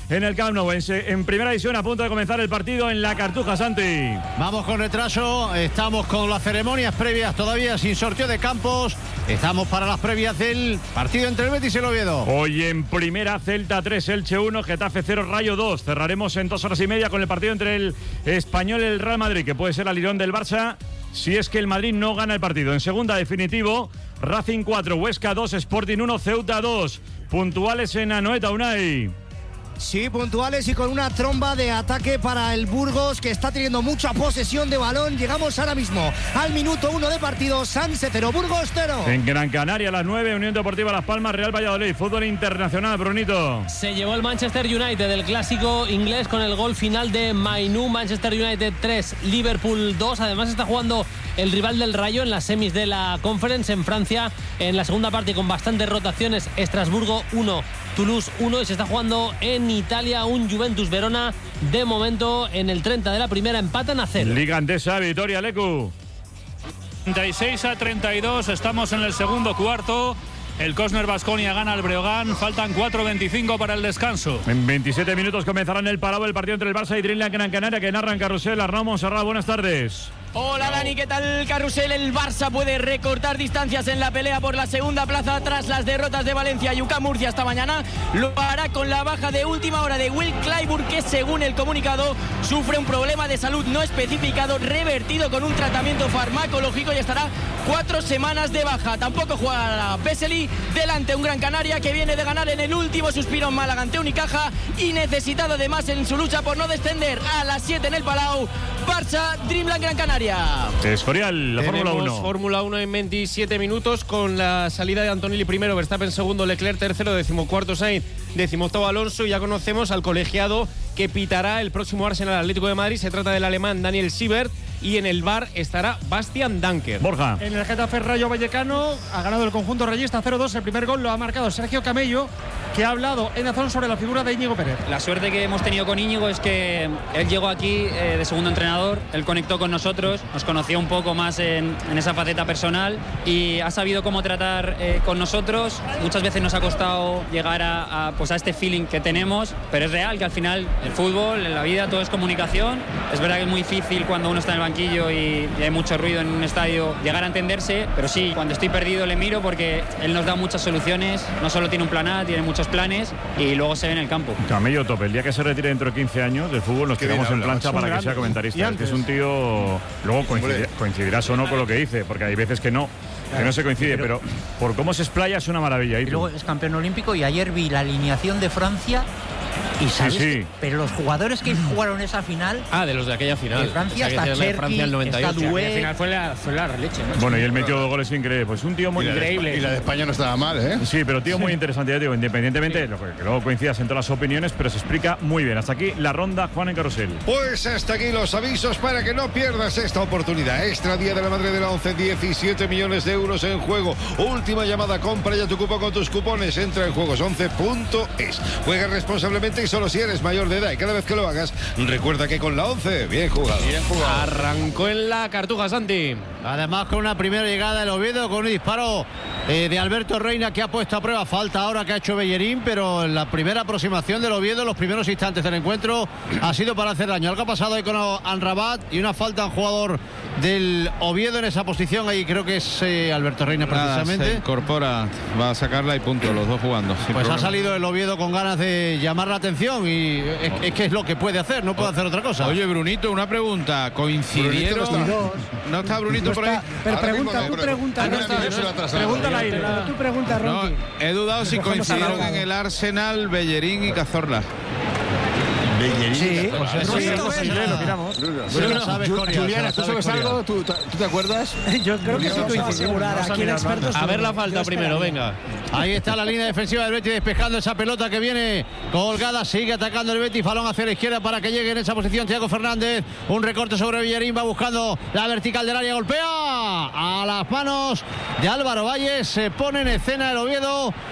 en el Camp Nou. En primera división, a punto de comenzar el partido en la Cartuja, Santi. Vamos con retraso, estamos con las ceremonias previas todavía sin sorteo de campos. Estamos para las previas del partido entre el Betis y el Oviedo. Hoy en primera, Celta 3, Elche 1, Getafe 0, Rayo 2. Cerraremos en 2 horas y media con el partido entre el Español y el Real Madrid, que puede ser alirón del Barça si es que el Madrid no gana el partido. En segunda, definitivo, Racing 4, Huesca 2, Sporting 1, Ceuta 2. Puntuales en Anoeta, Unai. Sí, puntuales y con una tromba de ataque para el Burgos, que está teniendo mucha posesión de balón. Llegamos ahora mismo al minuto 1 de partido. Sanse 0, Burgos 0. En Gran Canaria a las 9, Unión Deportiva Las Palmas, Real Valladolid. Fútbol internacional, Brunito. Se llevó el Manchester United, el clásico inglés, con el gol final de Mainoo. Manchester United 3, Liverpool 2. Además está jugando el rival del Rayo en las semis de la Conference en Francia, en la segunda parte con bastantes rotaciones. Estrasburgo 1, Toulouse 1, y se está jugando en Italia un Juventus Verona. De momento, en el 30 de la primera, empatan a 0. Liga Andesa, Vitoria, Lecu. 36-32, estamos en el segundo cuarto. El Cosner Baskonia gana al Breogán, faltan 4:25 para el descanso. En 27 minutos comenzará en el Palau el partido entre el Barça y Dreamland Gran Canaria, que narra en Carrusel. Arnau Montserrat, buenas tardes. Hola Dani, ¿qué tal Carrusel? El Barça puede recortar distancias en la pelea por la segunda plaza tras las derrotas de Valencia y UCAM Murcia esta mañana. Lo hará con la baja de última hora de Will Clyburn, que según el comunicado sufre un problema de salud no especificado, revertido con un tratamiento farmacológico, y estará 4 semanas de baja. Tampoco jugará Vesely, delante un Gran Canaria que viene de ganar en el último suspiro en Málaga ante Unicaja y necesitado además en su lucha por no descender. A las 7 en el Palau, Barça, Dreamland Gran Canaria. Escorial, la Fórmula 1. Fórmula 1 en 27 minutos con la salida de Antonelli primero, Verstappen segundo, Leclerc tercero, 14º Sainz, 18º Alonso. Y ya conocemos al colegiado que pitará el próximo Arsenal Atlético de Madrid. Se trata del alemán Daniel Siebert, y en el VAR estará Bastian Danker. Borja. En el Getafe Rayo Vallecano ha ganado el conjunto rayista 0-2. El primer gol lo ha marcado Sergio Camello, que ha hablado en Azón sobre la figura de Íñigo Pérez. La suerte que hemos tenido con Íñigo es que él llegó aquí de segundo entrenador, él conectó con nosotros, nos conoció un poco más en esa faceta personal y ha sabido cómo tratar con nosotros. Muchas veces nos ha costado llegar a este feeling que tenemos, pero es real que al final el fútbol, en la vida, todo es comunicación. Es verdad que es muy difícil cuando uno está en el banquillo y hay mucho ruido en un estadio llegar a entenderse, pero sí, cuando estoy perdido le miro porque él nos da muchas soluciones. No solo tiene un plan A, tiene muchos planes y luego se ve en el campo. Camello top, el día que se retire dentro de 15 años del fútbol nos quedamos en plancha para que sea comentarista. Es un tío, luego coincidirás o no con lo que dice, porque hay veces que no se coincide, pero por cómo se explaya es una maravilla. Y luego es campeón olímpico, y ayer vi la alineación de Francia. Y sabes, sí. Pero los jugadores que jugaron esa final. De los de aquella final. De Francia, está Cherki, Francia el 98. Está Doué. La final fue la leche, ¿no? Bueno, y él metió goles increíbles. Pues un tío muy increíble. Y la de España no estaba mal, ¿eh? Sí, pero tío muy interesante, ya digo, independientemente, que luego coincidas en todas las opiniones, pero se explica muy bien. Hasta aquí la ronda, Juan, en Carrusel. Pues hasta aquí los avisos para que no pierdas esta oportunidad. Extra Día de la Madre de la 11, 17 millones de euros en juego. Última llamada, compra ya tu cupo con tus cupones. Entra en juegos11.es. Juega responsablemente y solo si eres mayor de edad, y cada vez que lo hagas recuerda que con la 11 bien jugado. Arrancó en la Cartuja, Santi. Además con una primera llegada del Oviedo con un disparo de Alberto Reina, que ha puesto a prueba falta ahora que ha hecho Bellerín, pero en la primera aproximación del Oviedo, los primeros instantes del encuentro, ha sido para hacer daño. Algo ha pasado ahí con Anrabat y una falta a un jugador del Oviedo en esa posición. Ahí creo que es Alberto Reina precisamente. Se incorpora, va a sacarla y punto, los dos jugando. Pues ha salido el Oviedo con ganas de llamar la atención y es que es lo que puede hacer, no puede hacer otra cosa. Oye, Brunito, una pregunta. ¿Coincidieron? No está Brunito por ahí. Pero pregunta, Pregunta al aire. Tú pregunta, Ronqui. He dudado si coincidieron en el Arsenal Bellerín y Cazorla. Sí, lo miramos. Juliana, ¿tú sabes algo? ¿Tú te acuerdas? Yo creo que sí coincidimos. Aquí el experto. A ver la falta primero, venga. Ahí está la línea defensiva del Betis despejando esa pelota que viene colgada. Sigue atacando el Betis. Balón hacia la izquierda para que llegue en esa posición Thiago Fernández. Un recorte sobre Bellerín. Va buscando la vertical del área. Golpea a las manos de Álvaro Valles. Se pone en escena el Oviedo.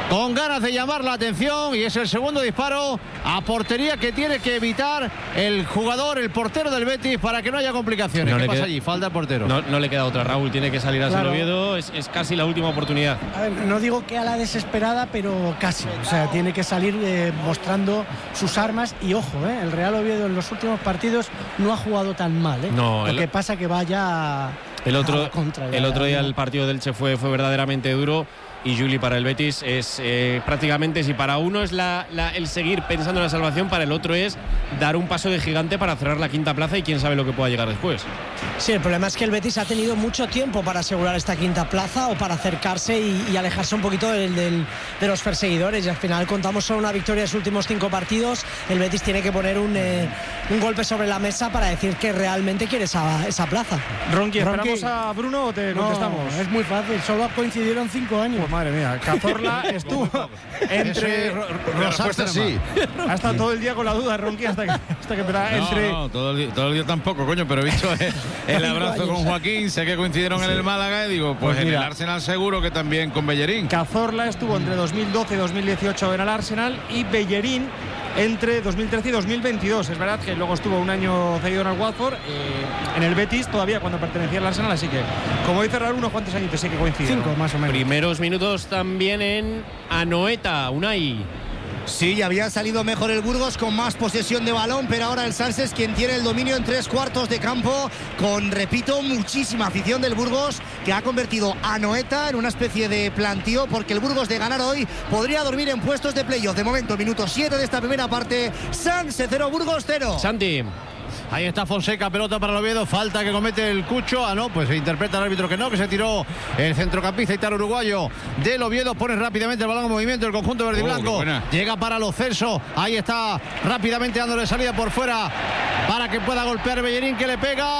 con ganas de llamar la atención, y es el segundo disparo a portería que tiene que evitar el portero del Betis, para que no haya complicaciones. ¿Qué pasa allí? Falta el portero. No le queda otra, Raúl, tiene que salir a San Oviedo, es casi la última oportunidad. A ver, no digo que a la desesperada, pero casi. O sea, tiene que salir mostrando sus armas, y ojo, el Real Oviedo en los últimos partidos no ha jugado tan mal. Lo que pasa que vaya el otro día el ¿no? partido del Che fue verdaderamente duro. Y Juli, para el Betis es prácticamente, si para uno es el seguir pensando en la salvación, para el otro es dar un paso de gigante para cerrar la quinta plaza, y quién sabe lo que pueda llegar después. Sí, el problema es que el Betis ha tenido mucho tiempo para asegurar esta quinta plaza, o para acercarse y alejarse un poquito de los perseguidores, y al final contamos solo una victoria en los últimos 5 partidos. El Betis tiene que poner un golpe sobre la mesa para decir que realmente quiere esa plaza. Ronqui, ¿esperamos a Bruno o te contestamos? Es muy fácil, solo coincidieron 5 años. Pues madre mía, Cazorla estuvo entre... Rosastre sí. Ha estado todo el día con la duda, Ronqui, hasta que entre... No, todo el día tampoco, coño, pero he visto el abrazo con Joaquín, sé que coincidieron en el Málaga, y digo, pues en el Arsenal seguro que también con Bellerín. Cazorla estuvo entre 2012 y 2018 en el Arsenal, y Bellerín entre 2013 y 2022. Es verdad que luego estuvo un año cedido en el Watford, en el Betis todavía cuando pertenecía al Arsenal, así que, como dice Raúl, unos cuantos añitos sí que coinciden. 5 más o menos. Primeros minutos también en Anoeta, Unai. Sí, ya había salido mejor el Burgos con más posesión de balón, pero ahora el Sanse es quien tiene el dominio en 3/4 de campo, con, repito, muchísima afición del Burgos, que ha convertido a Anoeta en una especie de plantío, porque el Burgos, de ganar hoy, podría dormir en puestos de playoff. De momento, minuto 7 de esta primera parte, Sanse 0, Burgos 0. Santi. Ahí está Fonseca, pelota para el Oviedo, falta que comete el Cucho. Pues se interpreta el árbitro que no, que se tiró el centrocampista italo uruguayo del Oviedo. Pone rápidamente el balón en movimiento el conjunto verde y blanco. Llega para Lo Celso, ahí está rápidamente dándole salida por fuera para que pueda golpear Bellerín, que le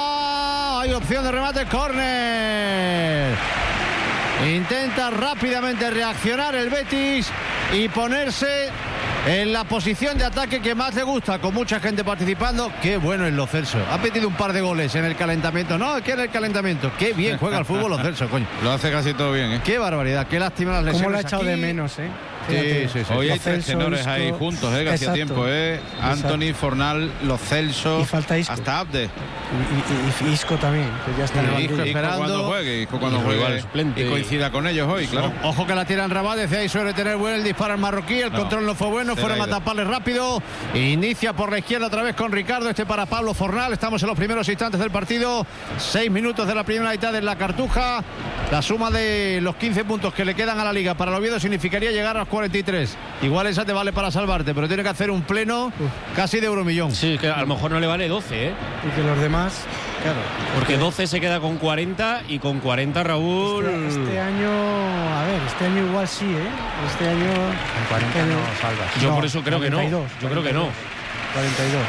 pega. Hay opción de remate, córner. Intenta rápidamente reaccionar el Betis y ponerse en la posición de ataque que más le gusta, con mucha gente participando. Qué bueno es Lo Celso. Ha metido un par de goles en el calentamiento. No, es que en el calentamiento. Qué bien juega el fútbol Lo Celso, coño. Lo hace casi todo bien, ¿eh? Qué barbaridad, qué lástima las lesiones. ¿Cómo lo ha echado aquí de menos, eh? Sí. Hoy hay 3 tenores ahí juntos, que hacía tiempo, Anthony, Fornal, Lo Celso, y falta Isco. hasta Abde. Y Isco también, que ya está Isco esperando. Isco cuando juegue y coincida con ellos hoy, claro. Ojo que la tira en Rabat, desde ahí suele tener bueno el disparo al marroquí, el control no fue bueno, fueron a taparle rápido. Inicia por la izquierda otra vez con Ricardo, para Pablo Fornal. Estamos en los primeros instantes del partido, 6 minutos de la primera mitad en la Cartuja. La suma de los 15 puntos que le quedan a la Liga para el Oviedo significaría llegar a los 43. Igual esa te vale para salvarte, pero tiene que hacer un pleno casi de euromillón. Sí, que a lo mejor no le vale 12, Y que los demás, claro. Porque 12 se queda con 40, y con 40, Raúl... Este año, a ver, este año igual sí, Este año... Con 40 no salvas. Yo por eso creo 42, que no. Yo creo que no. 42.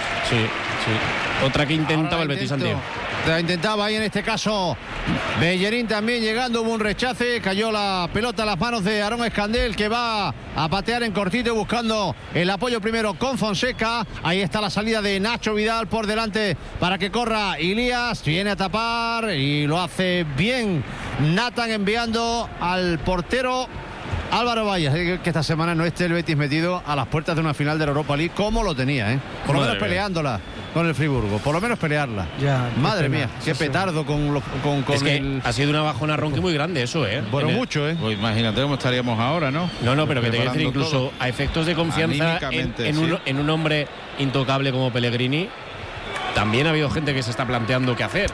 Sí. Otra que intentaba el Betis Antier. La intentaba ahí en este caso Bellerín también llegando, hubo un rechace, cayó la pelota a las manos de Aarón Escandel, que va a patear en cortito buscando el apoyo primero con Fonseca. Ahí está la salida de Nacho Vidal por delante para que corra Ilías, viene a tapar y lo hace bien Nathan, enviando al portero Álvaro Vallas, que esta semana no esté el Betis metido a las puertas de una final de la Europa League como lo tenía, por lo menos peleándola con el Friburgo, por lo menos pelearla. Madre mía, qué petardo con es que ha sido una bajona Ronqui muy grande eso, Bueno, mucho, Pues imagínate cómo estaríamos ahora, ¿no? No, pero que te quiero decir, incluso todo, a efectos de confianza en un hombre intocable como Pellegrini, también ha habido gente que se está planteando qué hacer.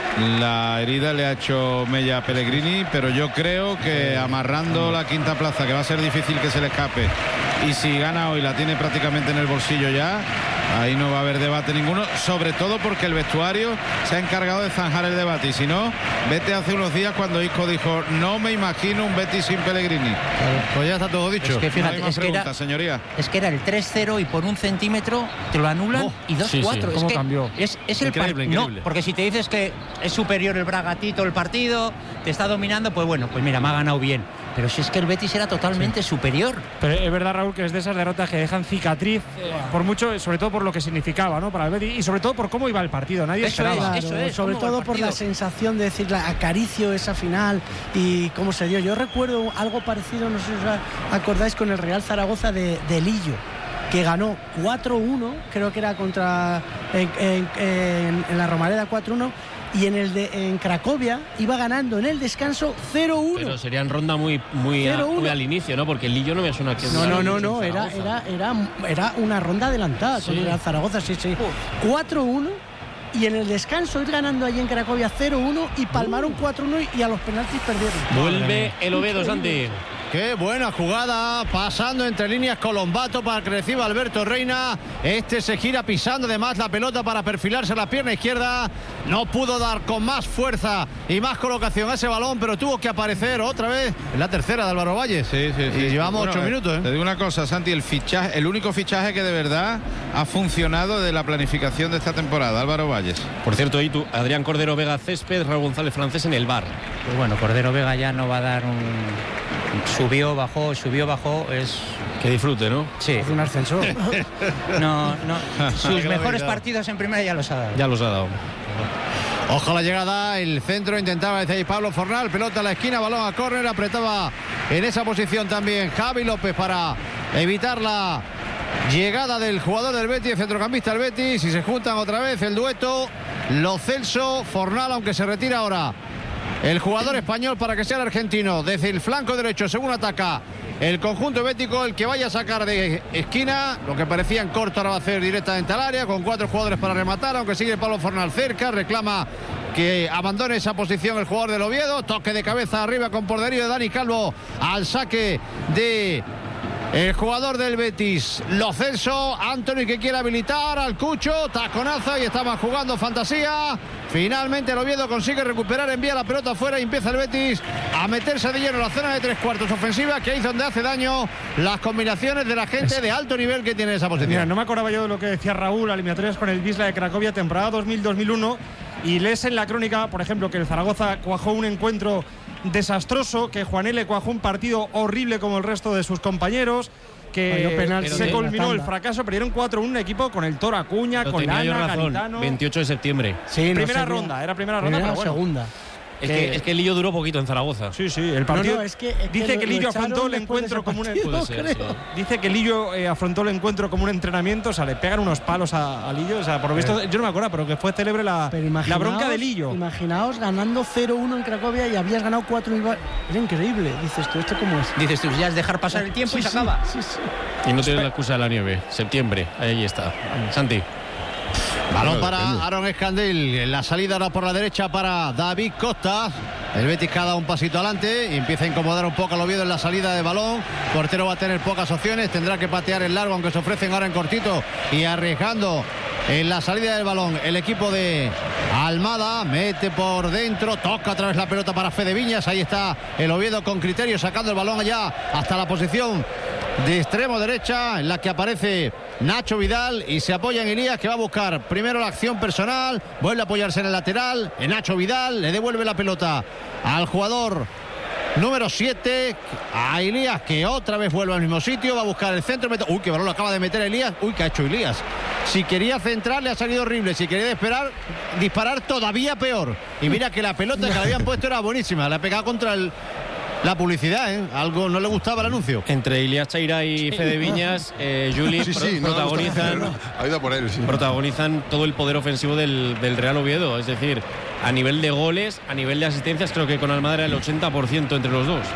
La herida le ha hecho mella a Pellegrini, pero yo creo que amarrando la quinta plaza, que va a ser difícil que se le escape, y si gana hoy la tiene prácticamente en el bolsillo ya, ahí no va a haber debate ninguno, sobre todo porque el vestuario se ha encargado de zanjar el debate, y si no, vete hace unos días cuando Isco dijo, no me imagino un Betis sin Pellegrini. Pues ya está todo dicho. Es que fíjate, no hay más preguntas, señoría. Es que era el 3-0 y por un centímetro te lo anulan y 2-4. ¿Cómo cambió? Es el increíble. No, porque si te dices que es superior el Bragatito el partido, te está dominando, pues bueno, pues mira, me ha ganado bien. Pero si es que el Betis era totalmente superior. Pero es verdad, Raúl, que es de esas derrotas que dejan cicatriz, por mucho, sobre todo por lo que significaba, ¿no?, para el Betis, y sobre todo por cómo iba el partido. Nadie esperaba. Sobre todo por la sensación de decir, acaricio esa final y cómo se dio. Yo recuerdo algo parecido, no sé si os acordáis, con el Real Zaragoza de Lillo, que ganó 4-1, creo que era contra en la Romareda 4-1, y en Cracovia iba ganando en el descanso 0-1. Pero sería en ronda muy al inicio, ¿no? Porque el Lillo no me suena que... No, era una ronda adelantada con el Zaragoza, sí. 4-1, y en el descanso ir ganando allí en Cracovia 0-1 y palmaron 4-1 y a los penaltis perdieron. Vuelve el Oviedo, Santi. Qué buena jugada, pasando entre líneas Colombato para que reciba Alberto Reina. Se gira pisando además la pelota para perfilarse a la pierna izquierda. No pudo dar con más fuerza y más colocación a ese balón, pero tuvo que aparecer otra vez en la tercera de Álvaro Valles. Sí. Y llevamos 8 minutos. Te digo una cosa, Santi, el único fichaje que de verdad ha funcionado de la planificación de esta temporada, Álvaro Valles. Por cierto, ahí tú, Adrián Cordero Vega césped, Raúl González Francés en el bar. Pues bueno, Cordero Vega ya no va a dar subió, bajó, es... Que disfrute, ¿no? Sí. Es un ascensor. No. Sus mejores partidos en primera ya los ha dado. Ya los ha dado. Ojo la llegada, el centro intentaba desde ahí Pablo Fornal, pelota a la esquina, balón a córner, apretaba en esa posición también Javi López para evitar la llegada del jugador del Betis, el centrocampista del Betis, y se juntan otra vez el dueto Lo Celso, Fornal, aunque se retira ahora el jugador español para que sea el argentino desde el flanco derecho, según ataca el conjunto bético, el que vaya a sacar de esquina, lo que parecía en corto ahora va a hacer directamente al área, con 4 jugadores para rematar, aunque sigue Pablo Fornal cerca, reclama que abandone esa posición el jugador del Oviedo, toque de cabeza arriba con poderío de Dani Calvo al saque de el jugador del Betis, Lo Celso, Anthony que quiere habilitar al Cucho, taconazo y estaban jugando fantasía. Finalmente el Oviedo consigue recuperar, envía la pelota afuera y empieza el Betis a meterse de lleno en la zona de 3/4 ofensiva, que es donde hace daño las combinaciones de la gente de alto nivel que tiene esa posición. Mira, no me acordaba yo de lo que decía Raúl, eliminatorias con el Wisla de Cracovia, temporada 2000-2001, y lees en la crónica, por ejemplo, que el Zaragoza cuajó un encuentro desastroso, que Juan L. cuajó un partido horrible como el resto de sus compañeros, que se culminó el fracaso, perdieron 4-1 un equipo con el Toro Acuña, con Lana, Garitano. 28 de septiembre. Sí, primera ronda, pero bueno. Segunda. Es que el Lillo duró poquito en Zaragoza. Sí, el partido. Dice que Lillo afrontó el encuentro como Dice que Lillo afrontó el encuentro como un entrenamiento, o sea, le pegan unos palos a Lillo, o sea, por lo visto, yo no me acuerdo, pero que fue célebre la bronca de Lillo. Imaginaos ganando 0-1 en Cracovia y habías ganado 4 en... Era increíble, dices tú, ¿esto cómo es? Dices tú, ya es dejar pasar el tiempo y se acaba. Sí. Y no tienes la excusa de la nieve, septiembre, ahí está. Santi. Balón para Aaron Escandil, en la salida ahora por la derecha para David Costa. El Betis cada un pasito adelante y empieza a incomodar un poco al Oviedo en la salida de balón. Portero va a tener pocas opciones, tendrá que patear el largo, aunque se ofrecen ahora en cortito y arriesgando en la salida del balón el equipo de Almada. Mete por dentro, toca otra vez la pelota para Fede Viñas. Ahí está el Oviedo con criterio, sacando el balón allá hasta la posición de extremo derecha, en la que aparece Nacho Vidal y se apoya en Elías, que va a buscar primero la acción personal, vuelve a apoyarse en el lateral, en Nacho Vidal, le devuelve la pelota al jugador número 7, a Elías, que otra vez vuelve al mismo sitio, va a buscar el centro, uy, qué balón lo acaba de meter Elías, uy, qué ha hecho Elías. Si quería centrar, le ha salido horrible, si quería disparar todavía peor, y mira que la pelota que le habían puesto era buenísima, la ha pegado contra la publicidad, algo no le gustaba el anuncio. Entre Ilias Chaira y Fede Viñas, Juli protagonizan todo el poder ofensivo del Real Oviedo. Es decir, a nivel de goles, a nivel de asistencias, creo que con Almada era el 80% entre los dos.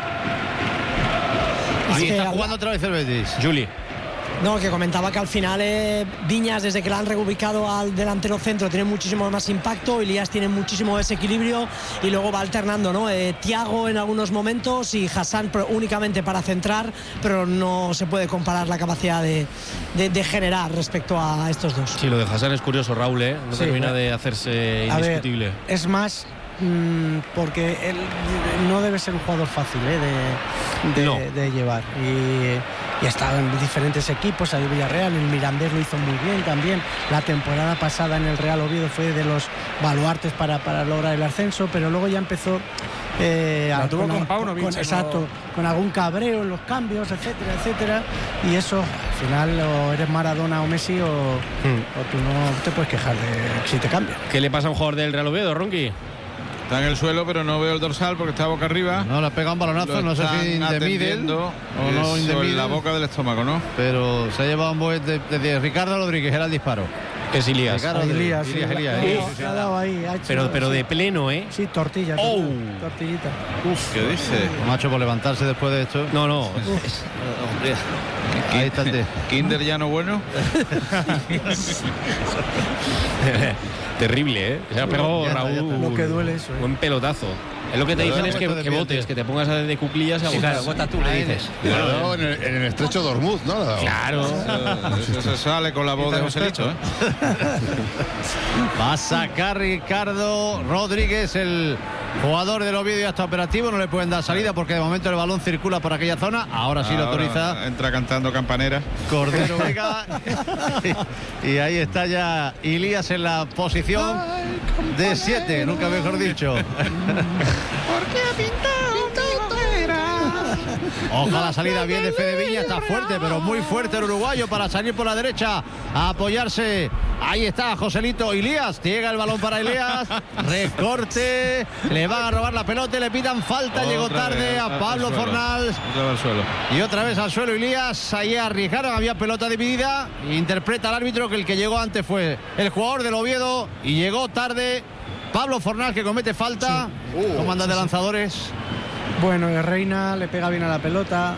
Ahí está jugando otra vez el Betis. Juli. No, que comentaba que al final Viñas, desde que la han reubicado al delantero centro, tiene muchísimo más impacto, Elías tiene muchísimo desequilibrio y luego va alternando, ¿no? Thiago en algunos momentos y Hassan únicamente para centrar, pero no se puede comparar la capacidad de generar respecto a estos dos. Sí, lo de Hassan es curioso, Raúl, no termina de hacerse indiscutible. Es más, porque él no debe ser un jugador fácil de llevar y ha estado en diferentes equipos, el Villarreal, el Mirandés lo hizo muy bien también, la temporada pasada en el Real Oviedo fue de los baluartes para lograr el ascenso, pero luego ya empezó La tuvo con Paunovic, exacto, con algún cabreo en los cambios, etcétera, etcétera. Y eso, al final, o eres Maradona o Messi o tú no te puedes quejar de si te cambian. ¿Qué le pasa a un jugador del Real Oviedo, Ronqui? Está en el suelo, pero no veo el dorsal porque está boca arriba. No, le pega un balonazo, no sé si in the middle o no in the middle. En la boca del estómago, ¿no? Pero se ha llevado un buen de Ricardo Rodríguez, era el disparo. Que es Ilías. Elías, se ha dado ahí. Pero de pleno, ¿eh? Sí, tortilla. Tortillita. Uf, ¿qué dice? Macho, por levantarse después de esto. No. Ahí está el té. Kinder ya no bueno. Terrible, ¿eh? Se ha pegado Raúl. Lo que duele eso. Buen pelotazo. Es lo que te dicen es que botes, que te pongas de cuclillas a botar. Claro, bota tú, le dices. Claro, en el estrecho de Ormuz, ¿no? Claro. Eso se sale con la voz de Joselito, ¿eh? Va a sacar Ricardo Rodríguez, el jugador del Oviedo, ya está operativo. No le pueden dar salida porque de momento el balón circula por aquella zona. Ahora sí lo autoriza. Entra cantando campanera. Cordero Vega. Y ahí está ya Ilías en la posición de 7, nunca mejor dicho. Porque ha pintado tintera. Ojalá la salida bien de Fede Viña, está fuerte, pero muy fuerte el uruguayo para salir por la derecha a apoyarse. Ahí está Joselito Ilías, llega el balón para Ilías, recorte, le van a robar la pelota y le pitan falta, llegó tarde a Pablo Fornals. Y otra vez al suelo Ilías, ahí arriesgaron, había pelota dividida, interpreta el árbitro que el que llegó antes fue el jugador del Oviedo y llegó tarde Pablo Fornals, que comete falta. ¿Cómo andan de lanzadores? Bueno, Reina le pega bien a la pelota.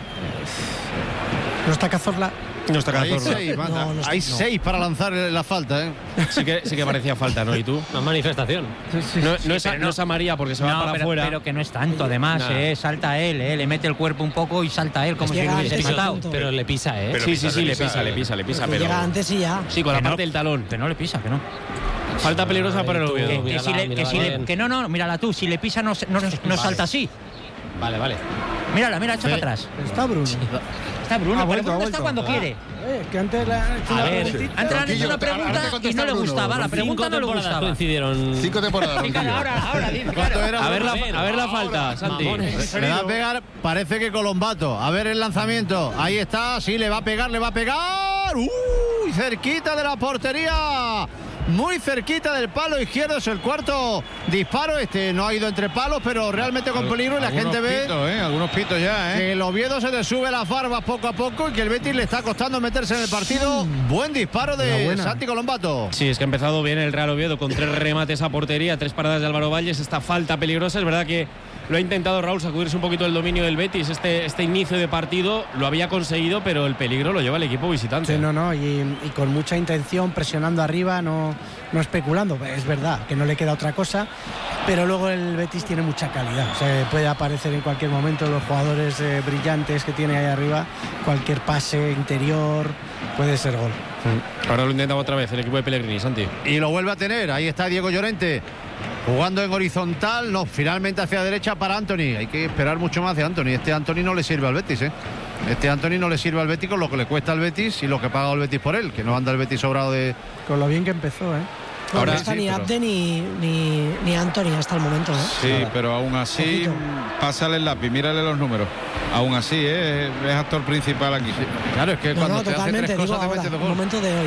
No está Cazorla. No está Cazorla. Hay 6 para lanzar la falta, ¿eh? Sí que parecía falta, ¿no? ¿Y tú? Una manifestación. No es a María porque se va para afuera. Pero que no es tanto, además, salta él, le mete el cuerpo un poco y salta él como si lo hubiese saltado. Pero le pisa, ¿eh? Sí, le pisa. Pero llega antes y ya. Sí, con la parte del talón. Que no le pisa, que no. Falta peligrosa para el Oviedo. Que no, mírala tú, si le pisa no salta así. Vale. Mírala, echa para atrás. Está Bruno. Está Bruno, pero Bruno está cuando quiere. Que antes antes le han hecho una pregunta y no le gustaba. La pregunta no le gustaba. Coincidieron 5 temporadas. Ahora dice. A ver la falta, Santi. Le va a pegar, parece que Colombato. A ver el lanzamiento. Ahí está, sí, le va a pegar. ¡Uy! Cerquita de la portería. Muy cerquita del palo izquierdo, es el cuarto disparo. No ha ido entre palos, pero realmente con peligro. Y la gente ve algunos pitos ya, que el Oviedo se le sube las barbas poco a poco y que el Betis le está costando meterse en el partido. Buen disparo de Santi Colombato. Sí, es que ha empezado bien el Real Oviedo con 3 remates a portería, 3 paradas de Álvaro Valles. Esta falta peligrosa, es verdad que lo ha intentado Raúl sacudirse un poquito del dominio del Betis. Este inicio de partido lo había conseguido, pero el peligro lo lleva el equipo visitante. Sí, y con mucha intención, presionando arriba, no especulando. Es verdad que no le queda otra cosa, pero luego el Betis tiene mucha calidad. O sea, puede aparecer en cualquier momento los jugadores brillantes que tiene ahí arriba. Cualquier pase interior puede ser gol. Ahora lo intenta otra vez el equipo de Pellegrini, Santi. Y lo vuelve a tener. Ahí está Diego Llorente jugando en horizontal. No, finalmente hacia derecha para Antony. Hay que esperar mucho más de Antony. Este Antony no le sirve al Betis, ¿eh? Este Antony no le sirve al Betis con lo que le cuesta al Betis y lo que ha pagado el Betis por él, que no anda el Betis sobrado de... Con lo bien que empezó, ¿eh? Ahora no está ni Abde ni Antony hasta el momento, ¿eh? Sí, pero aún así, pásale el lápiz, mírale los números. Aún así, es actor principal aquí. Claro, es que cuando te hace 3 cosas te metes 2 goles. El momento de hoy.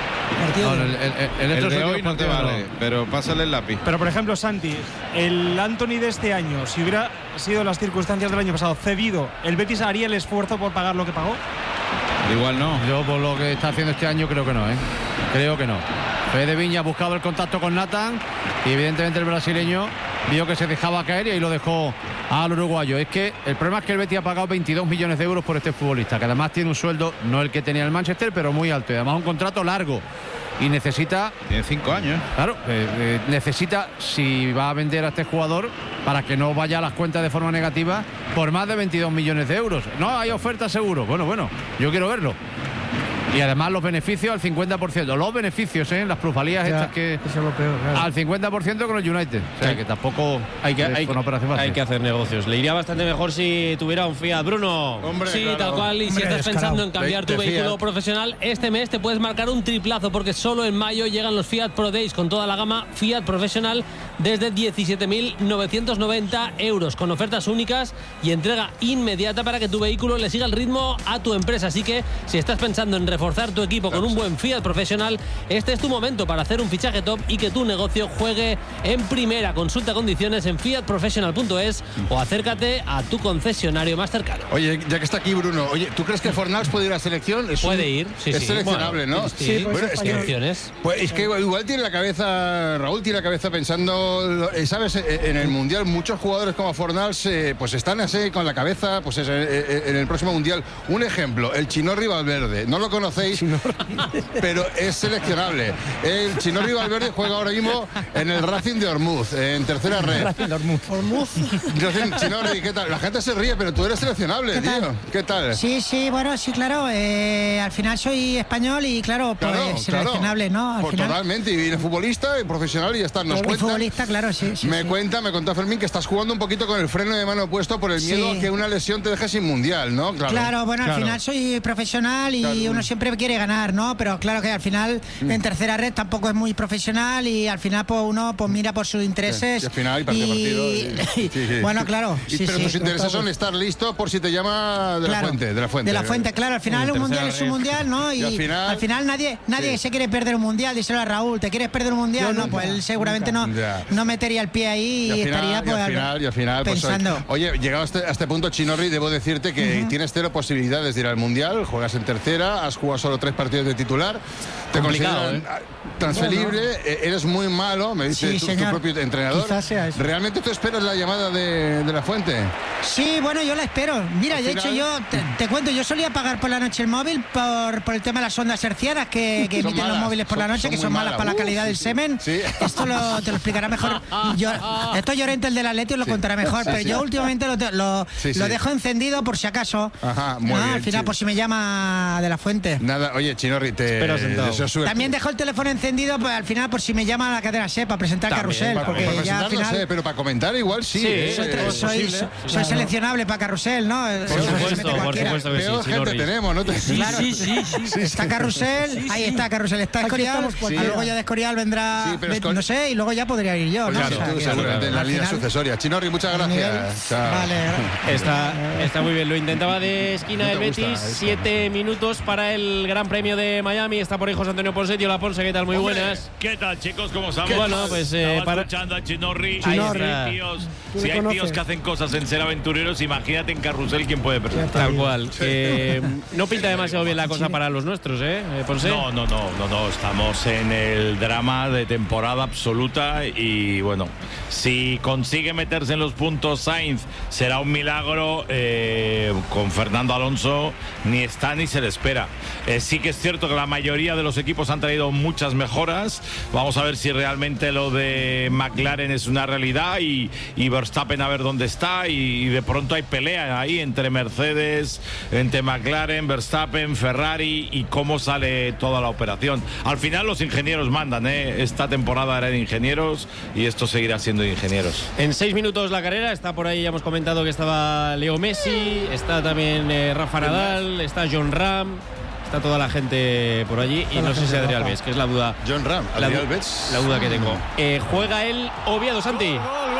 El de hoy no te vale, pero pásale el lápiz. Pero por ejemplo, Santi, el Antony de este año, si hubiera sido las circunstancias del año pasado cedido, ¿el Betis haría el esfuerzo por pagar lo que pagó? Igual no. Yo por lo que está haciendo este año creo que no, ¿eh? Creo que no. Fede Viña buscaba el contacto con Nathan y evidentemente el brasileño vio que se dejaba caer y ahí lo dejó al uruguayo. Es que el problema es que el Betis ha pagado 22 millones de euros por este futbolista, que además tiene un sueldo, no el que tenía el Manchester, pero muy alto y además un contrato largo. Y necesita... Tiene 5 años. Claro, necesita, si va a vender a este jugador, para que no vaya a las cuentas de forma negativa, por más de 22 millones de euros. No, hay oferta seguro. Bueno, yo quiero verlo. Y además los beneficios al 50%. Los beneficios, las plusvalías estas que... Eso es lo peor, claro. Al 50% con el United. O sea, que tampoco hay que hacer negocios. Le iría bastante mejor si tuviera un Fiat, Bruno. Hombre, sí, claro. Tal cual. Y si estás pensando en cambiar tu vehículo profesional, este mes te puedes marcar un triplazo, porque solo en mayo llegan los Fiat Pro Days con toda la gama Fiat Professional desde 17.990 euros, con ofertas únicas y entrega inmediata para que tu vehículo le siga el ritmo a tu empresa. Así que si estás pensando en reforzar tu equipo con un buen Fiat Professional, este es tu momento para hacer un fichaje top y que tu negocio juegue en primera. Consulta condiciones en fiatprofessional.es o acércate a tu concesionario más cercano. Oye, ya que está aquí Bruno, oye, ¿tú crees que Fornals puede ir a selección? Puede ir, sí. Es seleccionable, bueno, ¿no? Sí, bueno, es que igual tiene la cabeza, Raúl tiene la cabeza pensando, ¿sabes? En el Mundial muchos jugadores como Fornals pues están así con la cabeza pues en el próximo Mundial. Un ejemplo, el Chinorri Valverde, no lo conocéis, pero es seleccionable. El Chinorri Valverde juega ahora mismo en el Racing de Ormuz, en tercera red. Racing de Ormuz. Chinorri, ¿qué tal? La gente se ríe, pero tú eres seleccionable, tío. ¿Qué tal? Sí, bueno, sí, claro. Al final soy español y claro, pues seleccionable, ¿no? Al final. Totalmente, y eres futbolista y profesional y ya está. Nos cuenta. Futbolista, claro, sí. Me contó Fermín que estás jugando un poquito con el freno de mano puesto por el miedo a que una lesión te deje sin mundial, ¿no? Claro, bueno, al final soy profesional y uno siempre quiere ganar, ¿no? Pero claro que al final en tercera red tampoco es muy profesional y al final pues uno pues mira por sus intereses. Y al final hay partido. Bueno, claro. Pero tus intereses son estar listo por si te llama de la fuente. Claro, al final un mundial es un mundial, ¿no? Y al final nadie se quiere perder un mundial. Díselo a Raúl, ¿te quieres perder un mundial? No, pues él seguramente no metería el pie ahí y estaría pues al final pensando. Pues, oye, llegado a este punto, Chinorri, debo decirte que tienes 0 posibilidades de ir al mundial, juegas en tercera, has jugado solo 3 partidos de titular, te consideran transferible, eres muy malo, me dice tu propio entrenador. ¿Realmente tú esperas la llamada de la fuente? Sí, bueno, yo la espero. Mira, de hecho yo te cuento, yo solía pagar por la noche el móvil por el tema de las ondas hercianas que emiten los móviles por la noche, que son malas para la calidad del semen. Sí. Esto te lo explicará mejor. Esto Llorente, el del Atleti, os lo contará mejor, pero yo últimamente lo dejo encendido por si acaso. Ajá, muy bien, al final, por si me llama de la fuente. Nada, oye, Chinorri, te deseo suerte. También dejo el teléfono encendido pues, al final por si me llama a la cadena SER para presentar Carrusel. Porque para ya al final. Pero para comentar igual sí. Soy seleccionable para Carrusel, ¿no? Por supuesto que sí. Gente tenemos, ¿no? Sí. Está Carrusel, ahí está Carrusel, está Escorial. Luego ya de Escorial vendrá, no sé, y luego ya podría ir yo. Claro, tú seguramente en la línea sucesoria. Chinorri, muchas gracias. Vale. Está muy bien. Lo intentaba de esquina el Betis. 7 minutos para el Gran Premio de Miami. Está por ahí José Antonio Ponce. La Ponce, ¿qué tal? Muy buenas. ¿Qué tal, chicos? ¿Cómo estamos? Bueno, pues escuchando a Chinorri. Si hay tíos que hacen cosas en ser aventureros, imagínate en Carrusel quién puede presentar. Tal cual. No pinta demasiado bien la cosa para los nuestros, Ponce. No. Estamos en el drama de temporada absoluta y bueno, si consigue meterse en los puntos Sainz será un milagro. Con Fernando Alonso ni está ni se le espera. Sí que es cierto que la mayoría de los equipos han traído muchas mejoras. Vamos a ver si realmente lo de McLaren es una realidad y Verstappen a ver dónde está y de pronto hay pelea ahí entre Mercedes, entre McLaren, Verstappen, Ferrari y cómo sale toda la operación. Al final los ingenieros mandan, esta temporada era de ingenieros y esto seguirá siendo de ingenieros. En 6 minutos la carrera, está por ahí, ya hemos comentado que estaba Leo Messi, está también Rafa Nadal, está John Ram. Está toda la gente por allí y no sé si Adrián Alves, que es la duda. John Ram, Adrián Alves. La duda que tengo. Juega el Oviedo, Santi.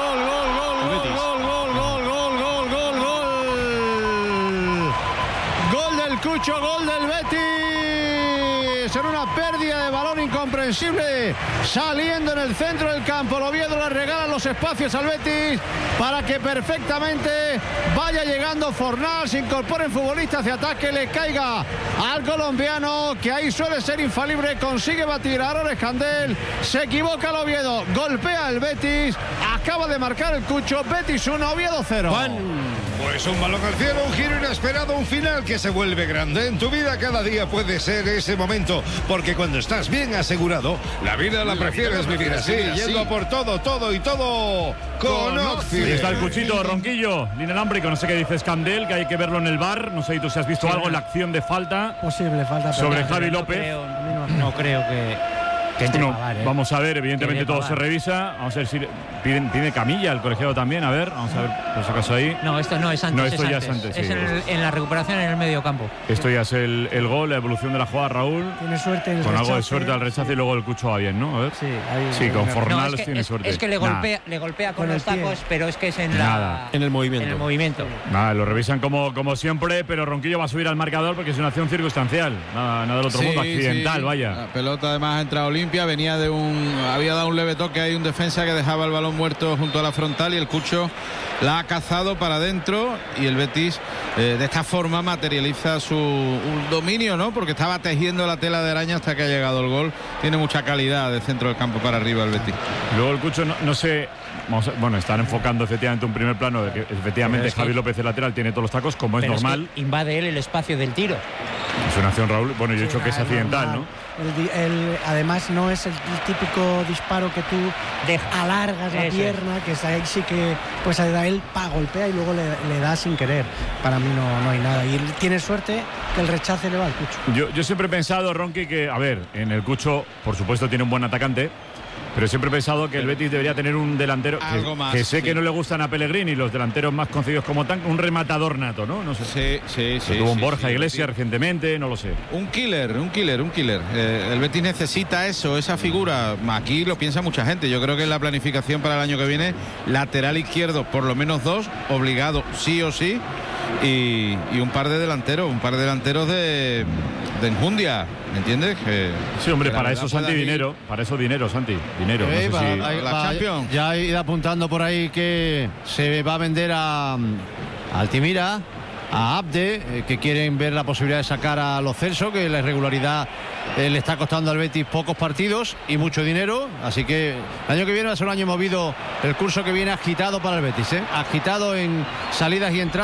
Gol del Cucho, gol del Betis. En una pérdida de balón incomprensible, saliendo en el centro del campo. El Oviedo le regala los espacios al Betis para que perfectamente vaya llegando Fornals, se incorporen futbolistas de ataque, le caiga al colombiano, que ahí suele ser infalible, consigue batir a Aaron Escandel, se equivoca el Oviedo, golpea el Betis, acaba de marcar el Cucho. Betis 1, Oviedo 0. Pues un balón al cielo, un giro inesperado, un final que se vuelve grande. En tu vida cada día puede ser ese momento. eso, porque cuando estás bien asegurado, la vida la prefieres vivir así, yendo por todo con Oxy. Ahí está el cuchito, Ronquillo, inalámbrico, no sé qué dices, Candel, que hay que verlo en el VAR, no sé tú si has visto algo en la acción de falta. Posible falta sobre Javi López. No creo que vamos a ver, evidentemente todo se revisa. Vamos a ver si pide camilla el colegiado también. A ver, vamos a ver, por si acaso ahí. No, esto no es antes. No, esto ya es antes. Es en la recuperación en el medio campo. Esto ya es el gol, la evolución de la jugada, Raúl. Tiene suerte. Con algo de suerte al rechazo y luego el Cucho va bien, ¿no? A ver. Sí, con Fornals tiene suerte. Es que le golpea con los tacos, pero es que es en el movimiento. Nada, lo revisan como siempre, pero Ronquillo va a subir al marcador porque es una acción circunstancial. Nada del otro mundo, accidental, vaya. La pelota además ha entrado limpia, venía de había dado un leve toque, hay un defensa que dejaba el balón muerto junto a la frontal y el Cucho la ha cazado para adentro y el Betis de esta forma materializa su dominio, ¿no? Porque estaba tejiendo la tela de araña hasta que ha llegado el gol. Tiene mucha calidad de centro del campo para arriba el Betis. Luego el Cucho no sé. Están enfocando efectivamente un primer plano de que efectivamente Javi López, el lateral, tiene todos los tacos, como es normal. Es que invade él el espacio del tiro. Es una acción, Raúl. Bueno, yo he dicho que es accidental, ¿no? Además, no es el típico disparo que tú alargas la pierna, que ahí sí que pues a él golpea y luego le da sin querer. Para mí no hay nada. Y tiene suerte que el rechace le va al Cucho. Yo siempre he pensado, Ronqui, que, a ver, en el Cucho, por supuesto, tiene un buen atacante. Pero siempre he pensado que el Betis debería tener un delantero que sé que no le gustan a Pellegrini, los delanteros más conocidos como tan, un rematador nato, ¿no? No sé. Sí. Tuvo un Borja Iglesias recientemente, no lo sé. Un killer. El Betis necesita esa figura. Aquí lo piensa mucha gente. Yo creo que en la planificación para el año que viene, lateral izquierdo, por lo menos 2, obligado sí o sí. Y un par de delanteros de enjundia, ¿me entiendes? Sí, hombre, para eso Santi dinero, Santi, dinero. No sé la Champions. Ya ha ido apuntando por ahí que se va a vender a Altimira, a Abde, que quieren ver la posibilidad de sacar a Lo Celso, que la irregularidad le está costando al Betis pocos partidos y mucho dinero, así que el año que viene va a ser un año movido, el curso que viene agitado para el Betis, agitado en salidas y entradas.